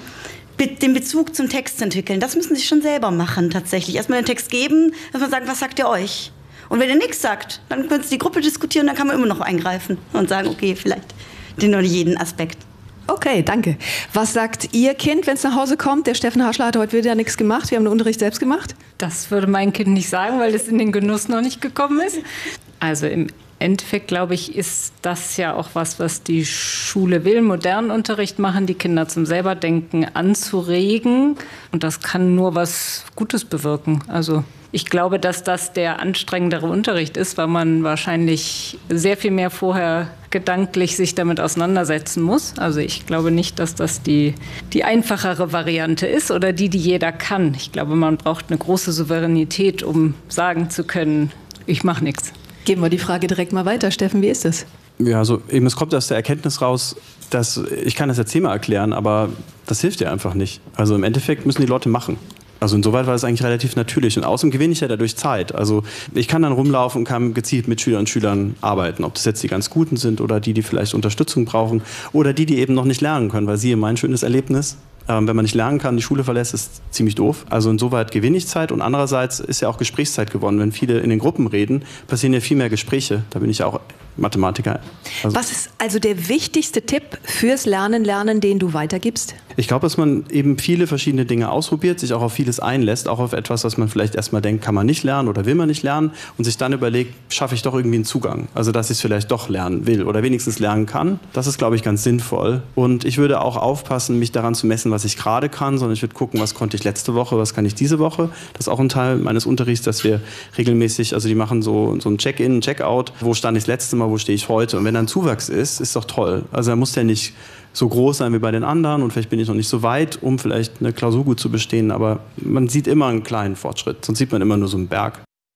Bezug zum Text zu entwickeln. Das müssen sie schon selber machen tatsächlich. Erstmal den Text geben, dass man sagt, was sagt ihr euch? Und wenn ihr nichts sagt, dann könnt ihr die Gruppe diskutieren, dann kann man immer noch eingreifen und sagen, okay, vielleicht den oder jeden Aspekt. Okay, danke. Was sagt Ihr Kind, wenn es nach Hause kommt? Der Steffen Haschler hat heute wieder nichts gemacht. Wir haben den Unterricht selbst gemacht. Das würde mein Kind nicht sagen, weil es in den Genuss noch nicht gekommen ist. Also im Endeffekt, glaube ich, ist das ja auch was die Schule will, modernen Unterricht machen, die Kinder zum Selberdenken anzuregen. Und das kann nur was Gutes bewirken. Also ich glaube, dass das der anstrengendere Unterricht ist, weil man wahrscheinlich sehr viel mehr vorher gedanklich sich damit auseinandersetzen muss. Also ich glaube nicht, dass das die einfachere Variante ist oder die jeder kann. Ich glaube, man braucht eine große Souveränität, um sagen zu können, ich mache nichts. Geben wir die Frage direkt mal weiter. Steffen, wie ist das? Ja, also eben, es kommt aus der Erkenntnis raus, dass ich kann das jetzt Thema erklären, aber das hilft ja einfach nicht. Also im Endeffekt müssen die Leute machen. Also insoweit war das eigentlich relativ natürlich. Und außerdem gewinne ich ja dadurch Zeit. Also ich kann dann rumlaufen und kann gezielt mit Schülerinnen und Schülern arbeiten. Ob das jetzt die ganz Guten sind oder die vielleicht Unterstützung brauchen oder die eben noch nicht lernen können. Weil siehe, mein schönes Erlebnis, wenn man nicht lernen kann, die Schule verlässt, ist ziemlich doof. Also insoweit gewinne ich Zeit und andererseits ist ja auch Gesprächszeit gewonnen. Wenn viele in den Gruppen reden, passieren ja viel mehr Gespräche. Da bin ich ja auch Mathematiker. Also was ist also der wichtigste Tipp fürs Lernen, den du weitergibst? Ich glaube, dass man eben viele verschiedene Dinge ausprobiert, sich auch auf vieles einlässt, auch auf etwas, was man vielleicht erstmal denkt, kann man nicht lernen oder will man nicht lernen und sich dann überlegt, schaffe ich doch irgendwie einen Zugang. Also, dass ich es vielleicht doch lernen will oder wenigstens lernen kann. Das ist, glaube ich, ganz sinnvoll. Und ich würde auch aufpassen, mich daran zu messen, was ich gerade kann, sondern ich würde gucken, was konnte ich letzte Woche, was kann ich diese Woche. Das ist auch ein Teil meines Unterrichts, dass wir regelmäßig, also die machen so ein Check-in, Check-out, wo stand ich das letzte Mal, wo stehe ich heute. Und wenn dann Zuwachs ist doch toll. Also da muss der nicht so groß sein wie bei den anderen und vielleicht bin ich noch nicht so weit, um vielleicht eine Klausur gut zu bestehen, aber man sieht immer einen kleinen Fortschritt, sonst sieht man immer nur so einen Berg.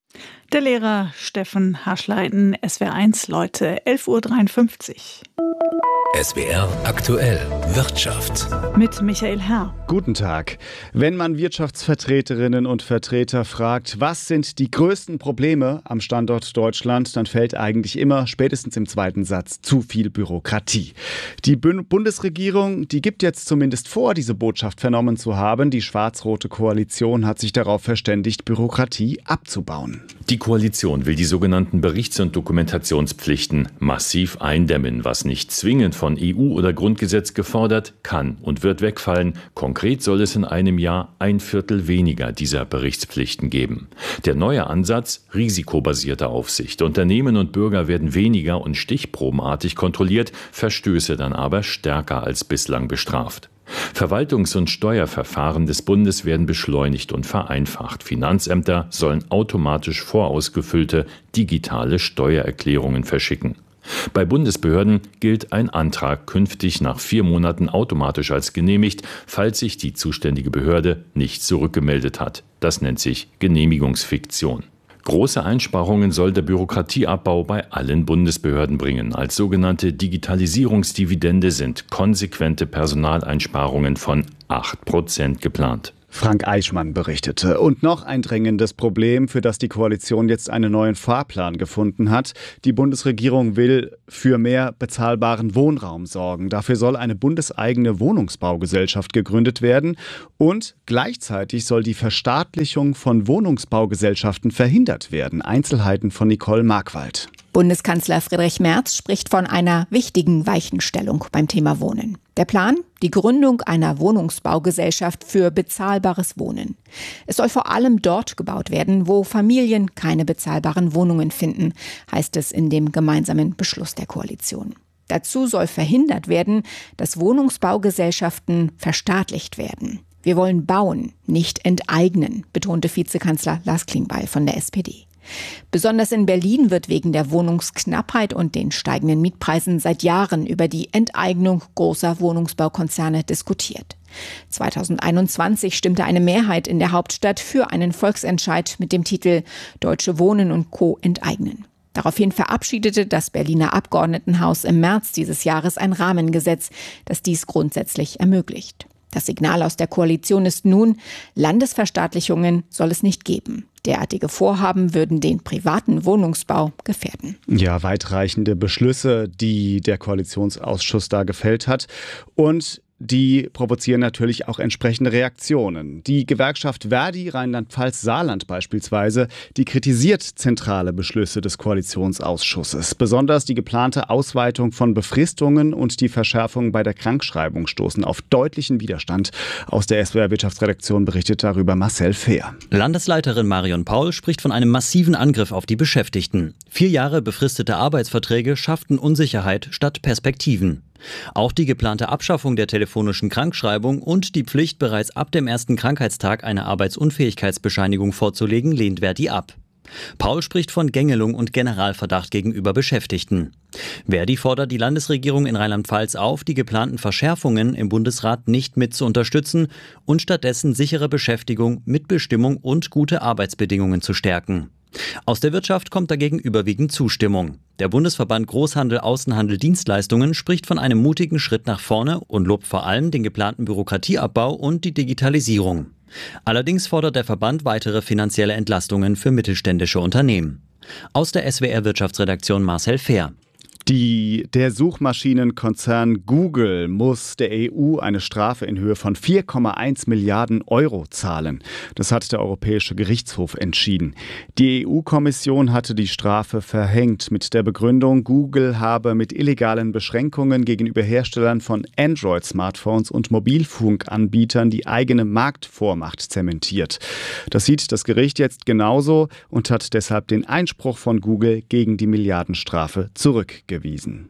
Der Lehrer Steffen Haschleiten, SWR1, Leute, 11.53 Uhr. SWR aktuell Wirtschaft. Mit Michael Herr. Guten Tag. Wenn man Wirtschaftsvertreterinnen und Vertreter fragt, was sind die größten Probleme am Standort Deutschland, dann fällt eigentlich immer, spätestens im zweiten Satz, zu viel Bürokratie. Die Bundesregierung, die gibt jetzt zumindest vor, diese Botschaft vernommen zu haben. Die schwarz-rote Koalition hat sich darauf verständigt, Bürokratie abzubauen. Die Koalition will die sogenannten Berichts- und Dokumentationspflichten massiv eindämmen, was nicht zwingend von EU oder Grundgesetz gefordert, kann und wird wegfallen. Konkret soll es in einem Jahr 1/4 weniger dieser Berichtspflichten geben. Der neue Ansatz: risikobasierte Aufsicht. Unternehmen und Bürger werden weniger und stichprobenartig kontrolliert, Verstöße dann aber stärker als bislang bestraft. Verwaltungs- und Steuerverfahren des Bundes werden beschleunigt und vereinfacht. Finanzämter sollen automatisch vorausgefüllte digitale Steuererklärungen verschicken. Bei Bundesbehörden gilt ein Antrag künftig nach 4 Monaten automatisch als genehmigt, falls sich die zuständige Behörde nicht zurückgemeldet hat. Das nennt sich Genehmigungsfiktion. Große Einsparungen soll der Bürokratieabbau bei allen Bundesbehörden bringen. Als sogenannte Digitalisierungsdividende sind konsequente Personaleinsparungen von 8% geplant. Frank Eichmann berichtete. Und noch ein drängendes Problem, für das die Koalition jetzt einen neuen Fahrplan gefunden hat. Die Bundesregierung will für mehr bezahlbaren Wohnraum sorgen. Dafür soll eine bundeseigene Wohnungsbaugesellschaft gegründet werden. Und gleichzeitig soll die Verstaatlichung von Wohnungsbaugesellschaften verhindert werden. Einzelheiten von Nicole Markwald. Bundeskanzler Friedrich Merz spricht von einer wichtigen Weichenstellung beim Thema Wohnen. Der Plan? Die Gründung einer Wohnungsbaugesellschaft für bezahlbares Wohnen. Es soll vor allem dort gebaut werden, wo Familien keine bezahlbaren Wohnungen finden, heißt es in dem gemeinsamen Beschluss der Koalition. Dazu soll verhindert werden, dass Wohnungsbaugesellschaften verstaatlicht werden. Wir wollen bauen, nicht enteignen, betonte Vizekanzler Lars Klingbeil von der SPD. Besonders in Berlin wird wegen der Wohnungsknappheit und den steigenden Mietpreisen seit Jahren über die Enteignung großer Wohnungsbaukonzerne diskutiert. 2021 stimmte eine Mehrheit in der Hauptstadt für einen Volksentscheid mit dem Titel Deutsche Wohnen und Co. enteignen. Daraufhin verabschiedete das Berliner Abgeordnetenhaus im März dieses Jahres ein Rahmengesetz, das dies grundsätzlich ermöglicht. Das Signal aus der Koalition ist nun, Landesverstaatlichungen soll es nicht geben. Derartige Vorhaben würden den privaten Wohnungsbau gefährden. Ja, weitreichende Beschlüsse, die der Koalitionsausschuss da gefällt hat. Und die provozieren natürlich auch entsprechende Reaktionen. Die Gewerkschaft Verdi Rheinland-Pfalz-Saarland beispielsweise, die kritisiert zentrale Beschlüsse des Koalitionsausschusses. Besonders die geplante Ausweitung von Befristungen und die Verschärfung bei der Krankschreibung stoßen auf deutlichen Widerstand. Aus der SWR-Wirtschaftsredaktion berichtet darüber Marcel Fehr. Landesleiterin Marion Paul spricht von einem massiven Angriff auf die Beschäftigten. 4 Jahre befristete Arbeitsverträge schafften Unsicherheit statt Perspektiven. Auch die geplante Abschaffung der telefonischen Krankschreibung und die Pflicht, bereits ab dem ersten Krankheitstag eine Arbeitsunfähigkeitsbescheinigung vorzulegen, lehnt Verdi ab. Paul spricht von Gängelung und Generalverdacht gegenüber Beschäftigten. Verdi fordert die Landesregierung in Rheinland-Pfalz auf, die geplanten Verschärfungen im Bundesrat nicht mit zu unterstützen und stattdessen sichere Beschäftigung, Mitbestimmung und gute Arbeitsbedingungen zu stärken. Aus der Wirtschaft kommt dagegen überwiegend Zustimmung. Der Bundesverband Großhandel, Außenhandel, Dienstleistungen spricht von einem mutigen Schritt nach vorne und lobt vor allem den geplanten Bürokratieabbau und die Digitalisierung. Allerdings fordert der Verband weitere finanzielle Entlastungen für mittelständische Unternehmen. Aus der SWR-Wirtschaftsredaktion Marcel Fehr. Der Suchmaschinenkonzern Google muss der EU eine Strafe in Höhe von 4,1 Milliarden Euro zahlen. Das hat der Europäische Gerichtshof entschieden. Die EU-Kommission hatte die Strafe verhängt mit der Begründung, Google habe mit illegalen Beschränkungen gegenüber Herstellern von Android-Smartphones und Mobilfunkanbietern die eigene Marktvormacht zementiert. Das sieht das Gericht jetzt genauso und hat deshalb den Einspruch von Google gegen die Milliardenstrafe zurückgewiesen.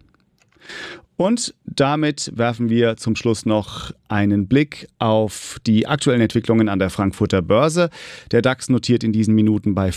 Und damit werfen wir zum Schluss noch einen Blick auf die aktuellen Entwicklungen an der Frankfurter Börse. Der DAX notiert in diesen Minuten bei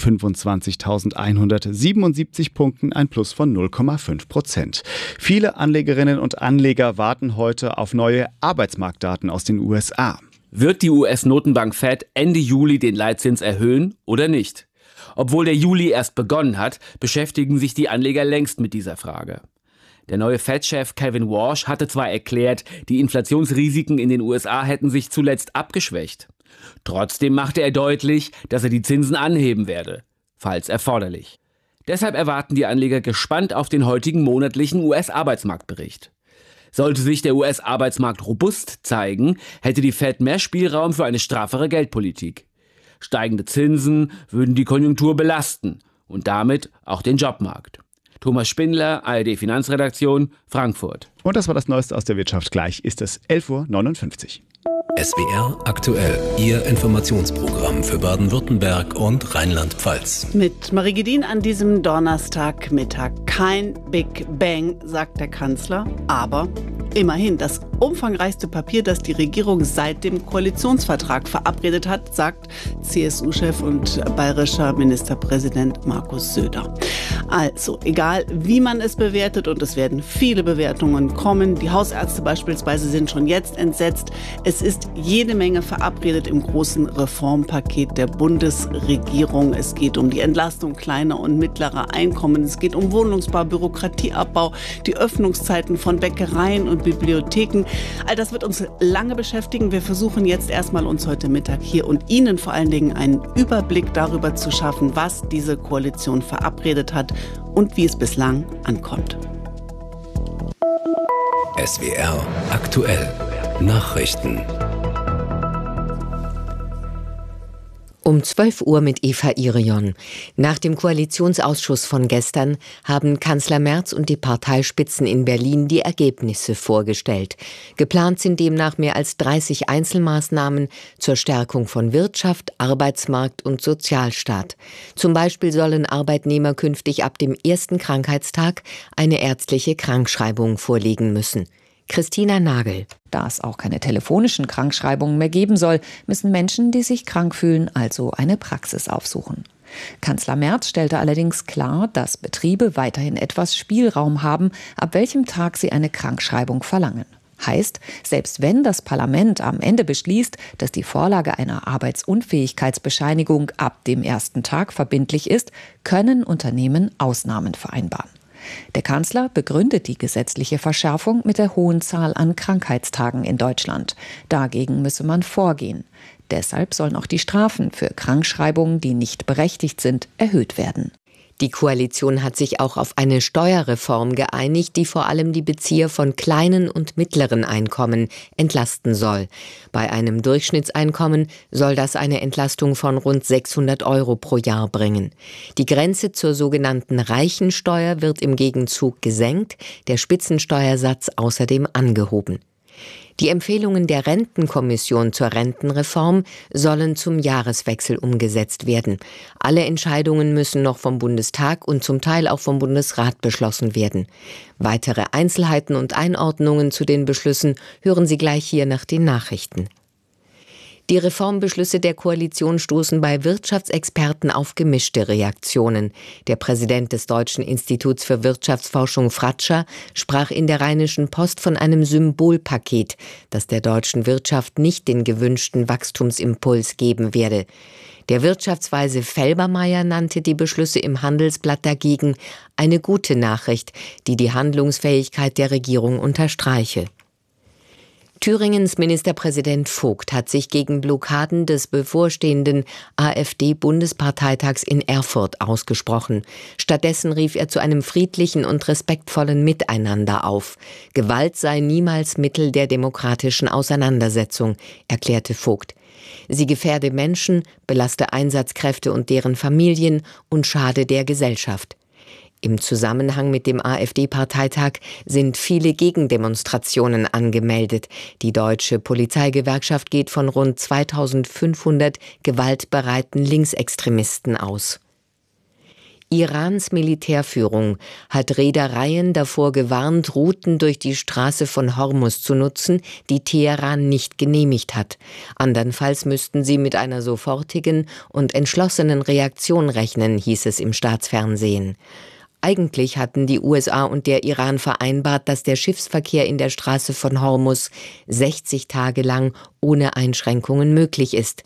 25.177 Punkten, ein Plus von 0,5%. Viele Anlegerinnen und Anleger warten heute auf neue Arbeitsmarktdaten aus den USA. Wird die US-Notenbank Fed Ende Juli den Leitzins erhöhen oder nicht? Obwohl der Juli erst begonnen hat, beschäftigen sich die Anleger längst mit dieser Frage. Der neue Fed-Chef Kevin Warsh hatte zwar erklärt, die Inflationsrisiken in den USA hätten sich zuletzt abgeschwächt. Trotzdem machte er deutlich, dass er die Zinsen anheben werde, falls erforderlich. Deshalb erwarten die Anleger gespannt auf den heutigen monatlichen US-Arbeitsmarktbericht. Sollte sich der US-Arbeitsmarkt robust zeigen, hätte die Fed mehr Spielraum für eine straffere Geldpolitik. Steigende Zinsen würden die Konjunktur belasten und damit auch den Jobmarkt. Thomas Spindler, ARD Finanzredaktion, Frankfurt. Und das war das Neueste aus der Wirtschaft. Gleich ist es 11:59 Uhr. SWR aktuell, Ihr Informationsprogramm für Baden-Württemberg und Rheinland-Pfalz. Mit Marie Gedin an diesem Donnerstagmittag. Kein Big Bang, sagt der Kanzler, aber immerhin das umfangreichste Papier, das die Regierung seit dem Koalitionsvertrag verabredet hat, sagt CSU-Chef und bayerischer Ministerpräsident Markus Söder. Also, egal wie man es bewertet, und es werden viele Bewertungen kommen, die Hausärzte beispielsweise sind schon jetzt entsetzt, es ist jede Menge verabredet im großen Reformpaket der Bundesregierung. Es geht um die Entlastung kleiner und mittlerer Einkommen, es geht um Wohnungsbau, Bürokratieabbau, die Öffnungszeiten von Bäckereien und Bibliotheken. All das wird uns lange beschäftigen. Wir versuchen jetzt erstmal uns heute Mittag hier und Ihnen vor allen Dingen einen Überblick darüber zu schaffen, was diese Koalition verabredet hat und wie es bislang ankommt. SWR aktuell. Nachrichten. Um 12 Uhr mit Eva Irion. Nach dem Koalitionsausschuss von gestern haben Kanzler Merz und die Parteispitzen in Berlin die Ergebnisse vorgestellt. Geplant sind demnach mehr als 30 Einzelmaßnahmen zur Stärkung von Wirtschaft, Arbeitsmarkt und Sozialstaat. Zum Beispiel sollen Arbeitnehmer künftig ab dem ersten Krankheitstag eine ärztliche Krankschreibung vorlegen müssen. Christina Nagel. Da es auch keine telefonischen Krankschreibungen mehr geben soll, müssen Menschen, die sich krank fühlen, also eine Praxis aufsuchen. Kanzler Merz stellte allerdings klar, dass Betriebe weiterhin etwas Spielraum haben, ab welchem Tag sie eine Krankschreibung verlangen. Heißt, selbst wenn das Parlament am Ende beschließt, dass die Vorlage einer Arbeitsunfähigkeitsbescheinigung ab dem ersten Tag verbindlich ist, können Unternehmen Ausnahmen vereinbaren. Der Kanzler begründet die gesetzliche Verschärfung mit der hohen Zahl an Krankheitstagen in Deutschland. Dagegen müsse man vorgehen. Deshalb sollen auch die Strafen für Krankschreibungen, die nicht berechtigt sind, erhöht werden. Die Koalition hat sich auch auf eine Steuerreform geeinigt, die vor allem die Bezieher von kleinen und mittleren Einkommen entlasten soll. Bei einem Durchschnittseinkommen soll das eine Entlastung von rund 600 € pro Jahr bringen. Die Grenze zur sogenannten Reichensteuer wird im Gegenzug gesenkt, der Spitzensteuersatz außerdem angehoben. Die Empfehlungen der Rentenkommission zur Rentenreform sollen zum Jahreswechsel umgesetzt werden. Alle Entscheidungen müssen noch vom Bundestag und zum Teil auch vom Bundesrat beschlossen werden. Weitere Einzelheiten und Einordnungen zu den Beschlüssen hören Sie gleich hier nach den Nachrichten. Die Reformbeschlüsse der Koalition stoßen bei Wirtschaftsexperten auf gemischte Reaktionen. Der Präsident des Deutschen Instituts für Wirtschaftsforschung Fratscher sprach in der Rheinischen Post von einem Symbolpaket, das der deutschen Wirtschaft nicht den gewünschten Wachstumsimpuls geben werde. Der Wirtschaftsweise Felbermayr nannte die Beschlüsse im Handelsblatt dagegen eine gute Nachricht, die die Handlungsfähigkeit der Regierung unterstreiche. Thüringens Ministerpräsident Vogt hat sich gegen Blockaden des bevorstehenden AfD-Bundesparteitags in Erfurt ausgesprochen. Stattdessen rief er zu einem friedlichen und respektvollen Miteinander auf. Gewalt sei niemals Mittel der demokratischen Auseinandersetzung, erklärte Vogt. Sie gefährde Menschen, belaste Einsatzkräfte und deren Familien und schade der Gesellschaft. Im Zusammenhang mit dem AfD-Parteitag sind viele Gegendemonstrationen angemeldet. Die Deutsche Polizeigewerkschaft geht von rund 2500 gewaltbereiten Linksextremisten aus. Irans Militärführung hat Reedereien davor gewarnt, Routen durch die Straße von Hormuz zu nutzen, die Teheran nicht genehmigt hat. Andernfalls müssten sie mit einer sofortigen und entschlossenen Reaktion rechnen, hieß es im Staatsfernsehen. Eigentlich hatten die USA und der Iran vereinbart, dass der Schiffsverkehr in der Straße von Hormuz 60 Tage lang ohne Einschränkungen möglich ist.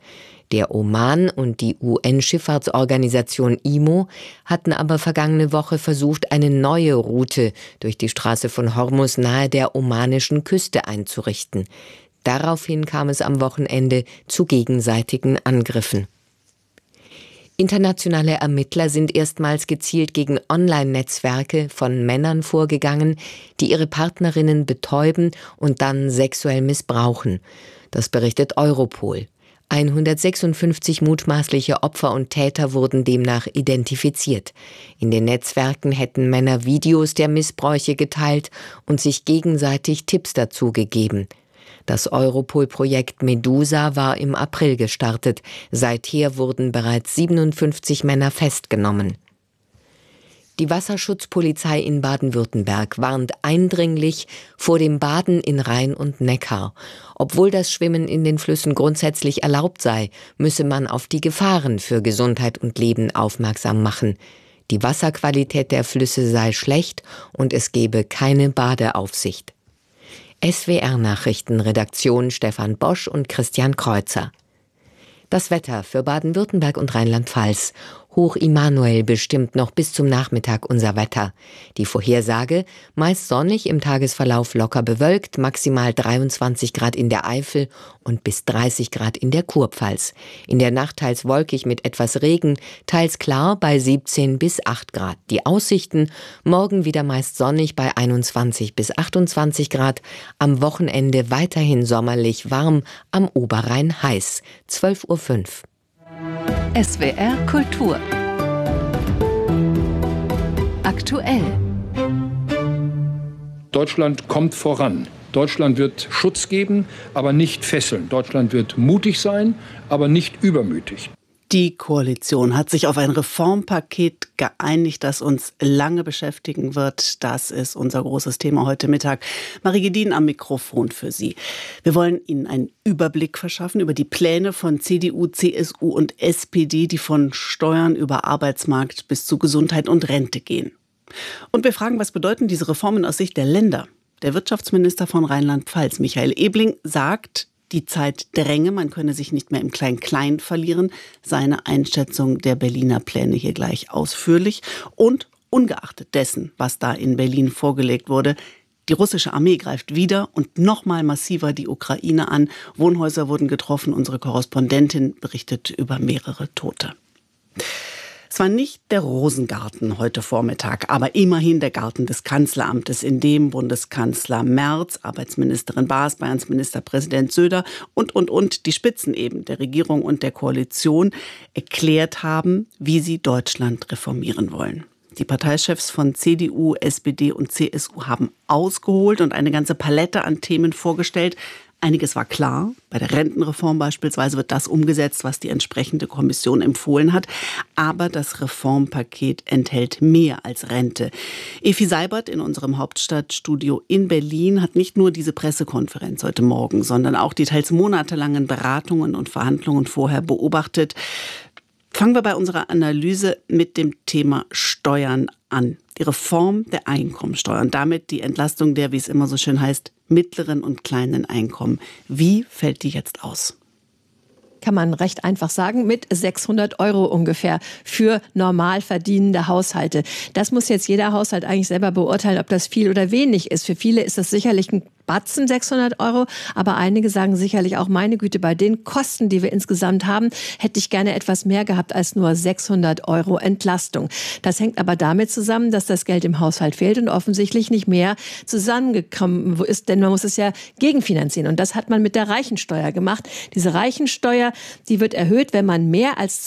Der Oman und die UN-Schifffahrtsorganisation IMO hatten aber vergangene Woche versucht, eine neue Route durch die Straße von Hormuz nahe der omanischen Küste einzurichten. Daraufhin kam es am Wochenende zu gegenseitigen Angriffen. Internationale Ermittler sind erstmals gezielt gegen Online-Netzwerke von Männern vorgegangen, die ihre Partnerinnen betäuben und dann sexuell missbrauchen. Das berichtet Europol. 156 mutmaßliche Opfer und Täter wurden demnach identifiziert. In den Netzwerken hätten Männer Videos der Missbräuche geteilt und sich gegenseitig Tipps dazu gegeben. Das Europol-Projekt Medusa war im April gestartet. Seither wurden bereits 57 Männer festgenommen. Die Wasserschutzpolizei in Baden-Württemberg warnt eindringlich vor dem Baden in Rhein und Neckar. Obwohl das Schwimmen in den Flüssen grundsätzlich erlaubt sei, müsse man auf die Gefahren für Gesundheit und Leben aufmerksam machen. Die Wasserqualität der Flüsse sei schlecht und es gebe keine Badeaufsicht. SWR-Nachrichtenredaktion Stefan Bosch und Christian Kreuzer. Das Wetter für Baden-Württemberg und Rheinland-Pfalz. Hoch Immanuel bestimmt noch bis zum Nachmittag unser Wetter. Die Vorhersage: meist sonnig, im Tagesverlauf locker bewölkt, maximal 23 Grad in der Eifel und bis 30 Grad in der Kurpfalz. In der Nacht teils wolkig mit etwas Regen, teils klar bei 17 bis 8 Grad. Die Aussichten: morgen wieder meist sonnig bei 21 bis 28 Grad, am Wochenende weiterhin sommerlich warm, am Oberrhein heiß. 12:05 Uhr. SWR Kultur. Aktuell. Deutschland kommt voran. Deutschland wird Schutz geben, aber nicht fesseln. Deutschland wird mutig sein, aber nicht übermütig. Die Koalition hat sich auf ein Reformpaket geeinigt, das uns lange beschäftigen wird. Das ist unser großes Thema heute Mittag. Marie Gedin am Mikrofon für Sie. Wir wollen Ihnen einen Überblick verschaffen über die Pläne von CDU, CSU und SPD, die von Steuern über Arbeitsmarkt bis zu Gesundheit und Rente gehen. Und wir fragen, was bedeuten diese Reformen aus Sicht der Länder? Der Wirtschaftsminister von Rheinland-Pfalz, Michael Ebling, sagt, die Zeit dränge, man könne sich nicht mehr im Klein-Klein verlieren. Seine Einschätzung der Berliner Pläne hier gleich ausführlich. Und ungeachtet dessen, was da in Berlin vorgelegt wurde, die russische Armee greift wieder und noch mal massiver die Ukraine an. Wohnhäuser wurden getroffen. Unsere Korrespondentin berichtet über mehrere Tote. Es war nicht der Rosengarten heute Vormittag, aber immerhin der Garten des Kanzleramtes, in dem Bundeskanzler Merz, Arbeitsministerin Baas, Bayerns Ministerpräsident Söder und die Spitzen eben der Regierung und der Koalition erklärt haben, wie sie Deutschland reformieren wollen. Die Parteichefs von CDU, SPD und CSU haben ausgeholt und eine ganze Palette an Themen vorgestellt. Einiges war klar. Bei der Rentenreform beispielsweise wird das umgesetzt, was die entsprechende Kommission empfohlen hat. Aber das Reformpaket enthält mehr als Rente. Efi Seibert in unserem Hauptstadtstudio in Berlin hat nicht nur diese Pressekonferenz heute Morgen, sondern auch die teils monatelangen Beratungen und Verhandlungen vorher beobachtet. Fangen wir bei unserer Analyse mit dem Thema Steuern an. Die Reform der Einkommensteuer und damit die Entlastung der, wie es immer so schön heißt, mittleren und kleinen Einkommen. Wie fällt die jetzt aus? Kann man recht einfach sagen, mit 600 € ungefähr für normal verdienende Haushalte. Das muss jetzt jeder Haushalt eigentlich selber beurteilen, ob das viel oder wenig ist. Für viele ist das sicherlich ein Batzen, 600 €, aber einige sagen sicherlich auch, meine Güte, bei den Kosten, die wir insgesamt haben, hätte ich gerne etwas mehr gehabt als nur 600 € Entlastung. Das hängt aber damit zusammen, dass das Geld im Haushalt fehlt und offensichtlich nicht mehr zusammengekommen ist, denn man muss es ja gegenfinanzieren. Und das hat man mit der Reichensteuer gemacht. Diese Reichensteuer, die wird erhöht, wenn man mehr als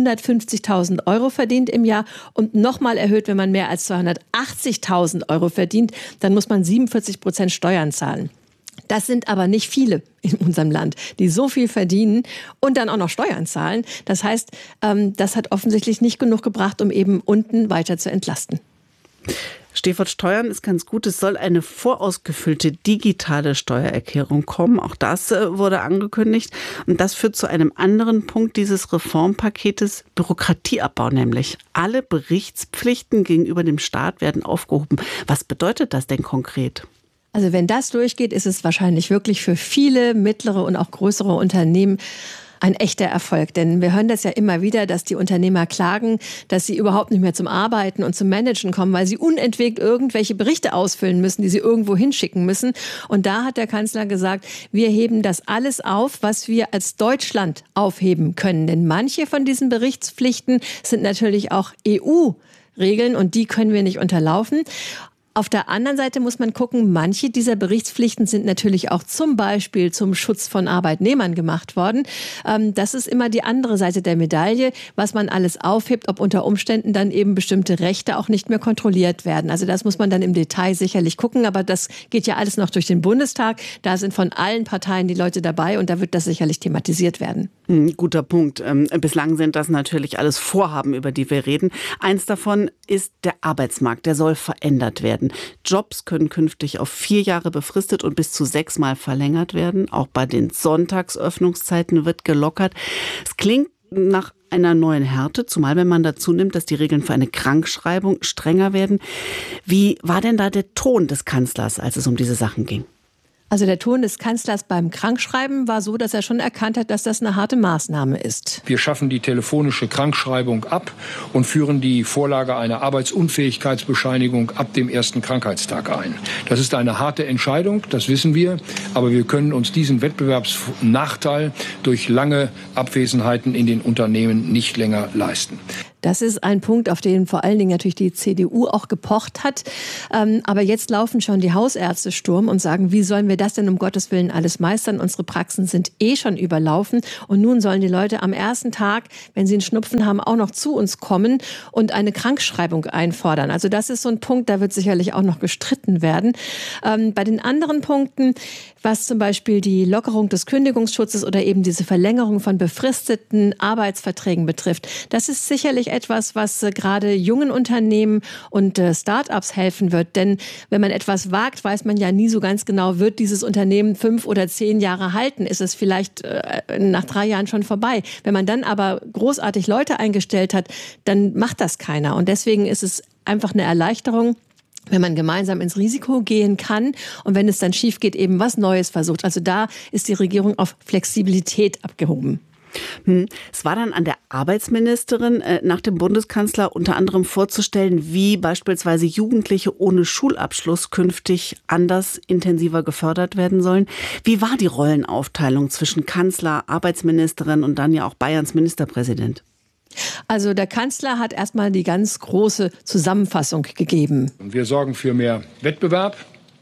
250.000 € verdient im Jahr und nochmal erhöht, wenn man mehr als 280.000 € verdient. Dann muss man 47% Steuern zahlen. Das sind aber nicht viele in unserem Land, die so viel verdienen und dann auch noch Steuern zahlen. Das heißt, das hat offensichtlich nicht genug gebracht, um eben unten weiter zu entlasten. Stichwort Steuern ist ganz gut. Es soll eine vorausgefüllte digitale Steuererklärung kommen. Auch das wurde angekündigt. Und das führt zu einem anderen Punkt dieses Reformpaketes: Bürokratieabbau nämlich. Alle Berichtspflichten gegenüber dem Staat werden aufgehoben. Was bedeutet das denn konkret? Also wenn das durchgeht, ist es wahrscheinlich wirklich für viele mittlere und auch größere Unternehmen ein echter Erfolg. Denn wir hören das ja immer wieder, dass die Unternehmer klagen, dass sie überhaupt nicht mehr zum Arbeiten und zum Managen kommen, weil sie unentwegt irgendwelche Berichte ausfüllen müssen, die sie irgendwo hinschicken müssen. Und da hat der Kanzler gesagt, wir heben das alles auf, was wir als Deutschland aufheben können. Denn manche von diesen Berichtspflichten sind natürlich auch EU-Regeln und die können wir nicht unterlaufen. Auf der anderen Seite muss man gucken, manche dieser Berichtspflichten sind natürlich auch zum Beispiel zum Schutz von Arbeitnehmern gemacht worden. Das ist immer die andere Seite der Medaille, was man alles aufhebt, ob unter Umständen dann eben bestimmte Rechte auch nicht mehr kontrolliert werden. Also das muss man dann im Detail sicherlich gucken, aber das geht ja alles noch durch den Bundestag. Da sind von allen Parteien die Leute dabei und da wird das sicherlich thematisiert werden. Guter Punkt. Bislang sind das natürlich alles Vorhaben, über die wir reden. Eins davon ist der Arbeitsmarkt. Der soll verändert werden. Jobs können künftig auf 4 Jahre befristet und bis zu 6 Mal verlängert werden. Auch bei den Sonntagsöffnungszeiten wird gelockert. Es klingt nach einer neuen Härte, zumal wenn man dazu nimmt, dass die Regeln für eine Krankschreibung strenger werden. Wie war denn da der Ton des Kanzlers, als es um diese Sachen ging? Also der Ton des Kanzlers beim Krankschreiben war so, dass er schon erkannt hat, dass das eine harte Maßnahme ist. Wir schaffen die telefonische Krankschreibung ab und führen die Vorlage einer Arbeitsunfähigkeitsbescheinigung ab dem ersten Krankheitstag ein. Das ist eine harte Entscheidung, das wissen wir, aber wir können uns diesen Wettbewerbsnachteil durch lange Abwesenheiten in den Unternehmen nicht länger leisten. Das ist ein Punkt, auf den vor allen Dingen natürlich die CDU auch gepocht hat. Aber jetzt laufen schon die Hausärzte Sturm und sagen, wie sollen wir das denn um Gottes Willen alles meistern? Unsere Praxen sind schon überlaufen. Und nun sollen die Leute am ersten Tag, wenn sie einen Schnupfen haben, auch noch zu uns kommen und eine Krankschreibung einfordern. Also das ist so ein Punkt, da wird sicherlich auch noch gestritten werden. Bei den anderen Punkten, was zum Beispiel die Lockerung des Kündigungsschutzes oder eben diese Verlängerung von befristeten Arbeitsverträgen betrifft, das ist sicherlich etwas, was gerade jungen Unternehmen und Start-ups helfen wird. Denn wenn man etwas wagt, weiß man ja nie so ganz genau, wird dieses Unternehmen 5 oder 10 Jahre halten? Ist es vielleicht nach 3 Jahren schon vorbei? Wenn man dann aber großartig Leute eingestellt hat, dann macht das keiner. Und deswegen ist es einfach eine Erleichterung, wenn man gemeinsam ins Risiko gehen kann und wenn es dann schief geht, eben was Neues versucht. Also da ist die Regierung auf Flexibilität abgehoben. Es war dann an der Arbeitsministerin, nach dem Bundeskanzler unter anderem vorzustellen, wie beispielsweise Jugendliche ohne Schulabschluss künftig anders, intensiver gefördert werden sollen. Wie war die Rollenaufteilung zwischen Kanzler, Arbeitsministerin und dann ja auch Bayerns Ministerpräsident? Also der Kanzler hat erstmal die ganz große Zusammenfassung gegeben. Wir sorgen für mehr Wettbewerb,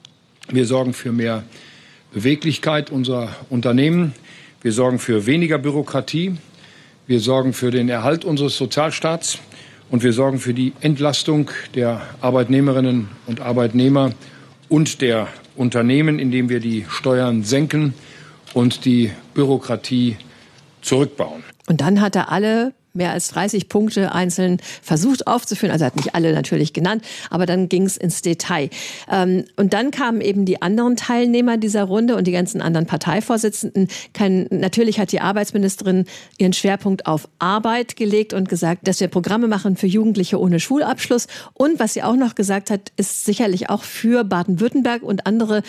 wir sorgen für mehr Beweglichkeit unserer Unternehmen, wir sorgen für weniger Bürokratie, wir sorgen für den Erhalt unseres Sozialstaats und wir sorgen für die Entlastung der Arbeitnehmerinnen und Arbeitnehmer und der Unternehmen, indem wir die Steuern senken und die Bürokratie zurückbauen. Und dann hat er alle mehr als 30 Punkte einzeln versucht aufzuführen. Also er hat nicht alle natürlich genannt, aber dann ging es ins Detail. Und dann kamen eben die anderen Teilnehmer dieser Runde und die ganzen anderen Parteivorsitzenden. Natürlich hat die Arbeitsministerin ihren Schwerpunkt auf Arbeit gelegt und gesagt, dass wir Programme machen für Jugendliche ohne Schulabschluss. Und was sie auch noch gesagt hat, ist sicherlich auch für Baden-Württemberg und andere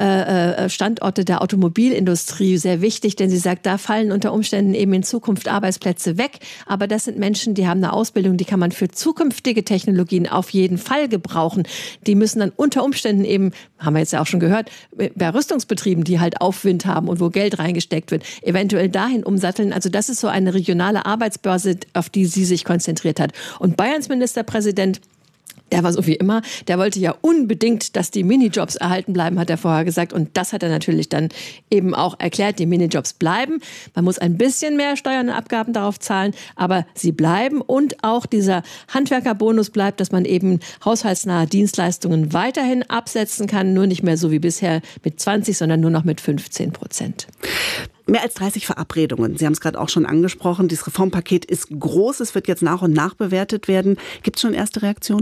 Standorte der Automobilindustrie sehr wichtig, denn sie sagt, da fallen unter Umständen eben in Zukunft Arbeitsplätze weg. Aber das sind Menschen, die haben eine Ausbildung, die kann man für zukünftige Technologien auf jeden Fall gebrauchen. Die müssen dann unter Umständen eben, haben wir jetzt ja auch schon gehört, bei Rüstungsbetrieben, die halt Aufwind haben und wo Geld reingesteckt wird, eventuell dahin umsatteln. Also das ist so eine regionale Arbeitsbörse, auf die sie sich konzentriert hat. Und Bayerns Ministerpräsident, der war so wie immer, der wollte ja unbedingt, dass die Minijobs erhalten bleiben, hat er vorher gesagt. Und das hat er natürlich dann eben auch erklärt, die Minijobs bleiben. Man muss ein bisschen mehr Steuern und Abgaben darauf zahlen, aber sie bleiben. Und auch dieser Handwerkerbonus bleibt, dass man eben haushaltsnahe Dienstleistungen weiterhin absetzen kann. Nur nicht mehr so wie bisher mit 20, sondern nur noch mit 15%. Mehr als 30 Verabredungen. Sie haben es gerade auch schon angesprochen. Dieses Reformpaket ist groß. Es wird jetzt nach und nach bewertet werden. Gibt es schon erste Reaktionen?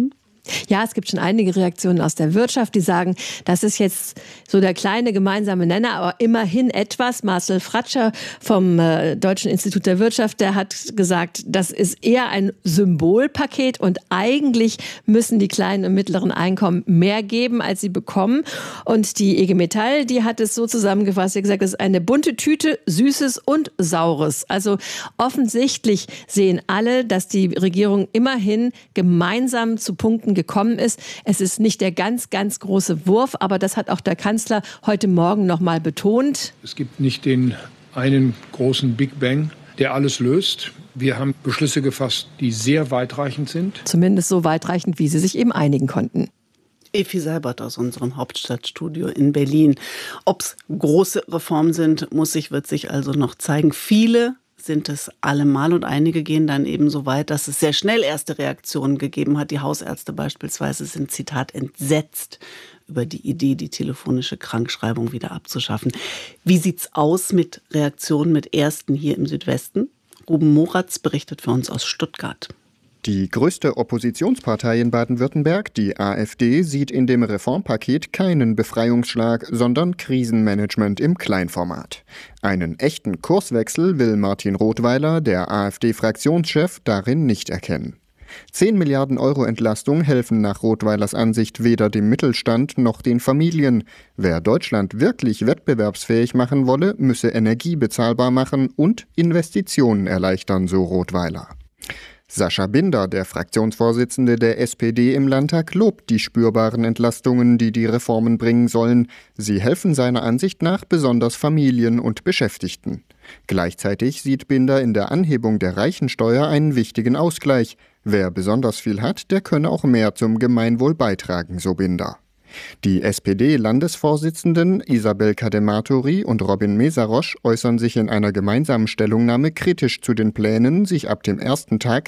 Ja, es gibt schon einige Reaktionen aus der Wirtschaft, die sagen, das ist jetzt so der kleine gemeinsame Nenner, aber immerhin etwas. Marcel Fratscher vom Deutschen Institut der Wirtschaft, der hat gesagt, das ist eher ein Symbolpaket und eigentlich müssen die kleinen und mittleren Einkommen mehr geben, als sie bekommen. Und die IG Metall, die hat es so zusammengefasst, sie hat gesagt, das ist eine bunte Tüte, Süßes und Saures. Also offensichtlich sehen alle, dass die Regierung immerhin gemeinsam zu Punkten gekommen ist. Es ist nicht der ganz, ganz große Wurf, aber das hat auch der Kanzler heute Morgen noch mal betont. Es gibt nicht den einen großen Big Bang, der alles löst. Wir haben Beschlüsse gefasst, die sehr weitreichend sind. Zumindest so weitreichend, wie sie sich eben einigen konnten. Efi Seibert aus unserem Hauptstadtstudio in Berlin. Ob es große Reformen sind, wird sich also noch zeigen. Viele sind es allemal und einige gehen dann eben so weit, dass es sehr schnell erste Reaktionen gegeben hat. Die Hausärzte beispielsweise sind, Zitat, entsetzt über die Idee, die telefonische Krankschreibung wieder abzuschaffen. Wie sieht's aus mit Reaktionen mit ersten hier im Südwesten? Ruben Moratz berichtet für uns aus Stuttgart. Die größte Oppositionspartei in Baden-Württemberg, die AfD, sieht in dem Reformpaket keinen Befreiungsschlag, sondern Krisenmanagement im Kleinformat. Einen echten Kurswechsel will Martin Rothweiler, der AfD-Fraktionschef, darin nicht erkennen. 10 Milliarden Euro Entlastung helfen nach Rothweilers Ansicht weder dem Mittelstand noch den Familien. Wer Deutschland wirklich wettbewerbsfähig machen wolle, müsse Energie bezahlbar machen und Investitionen erleichtern, so Rothweiler. Sascha Binder, der Fraktionsvorsitzende der SPD im Landtag, lobt die spürbaren Entlastungen, die die Reformen bringen sollen. Sie helfen seiner Ansicht nach besonders Familien und Beschäftigten. Gleichzeitig sieht Binder in der Anhebung der Reichensteuer einen wichtigen Ausgleich. Wer besonders viel hat, der könne auch mehr zum Gemeinwohl beitragen, so Binder. Die SPD-Landesvorsitzenden Isabel Cadematori und Robin Mesarosch äußern sich in einer gemeinsamen Stellungnahme kritisch zu den Plänen, sich ab dem ersten Tag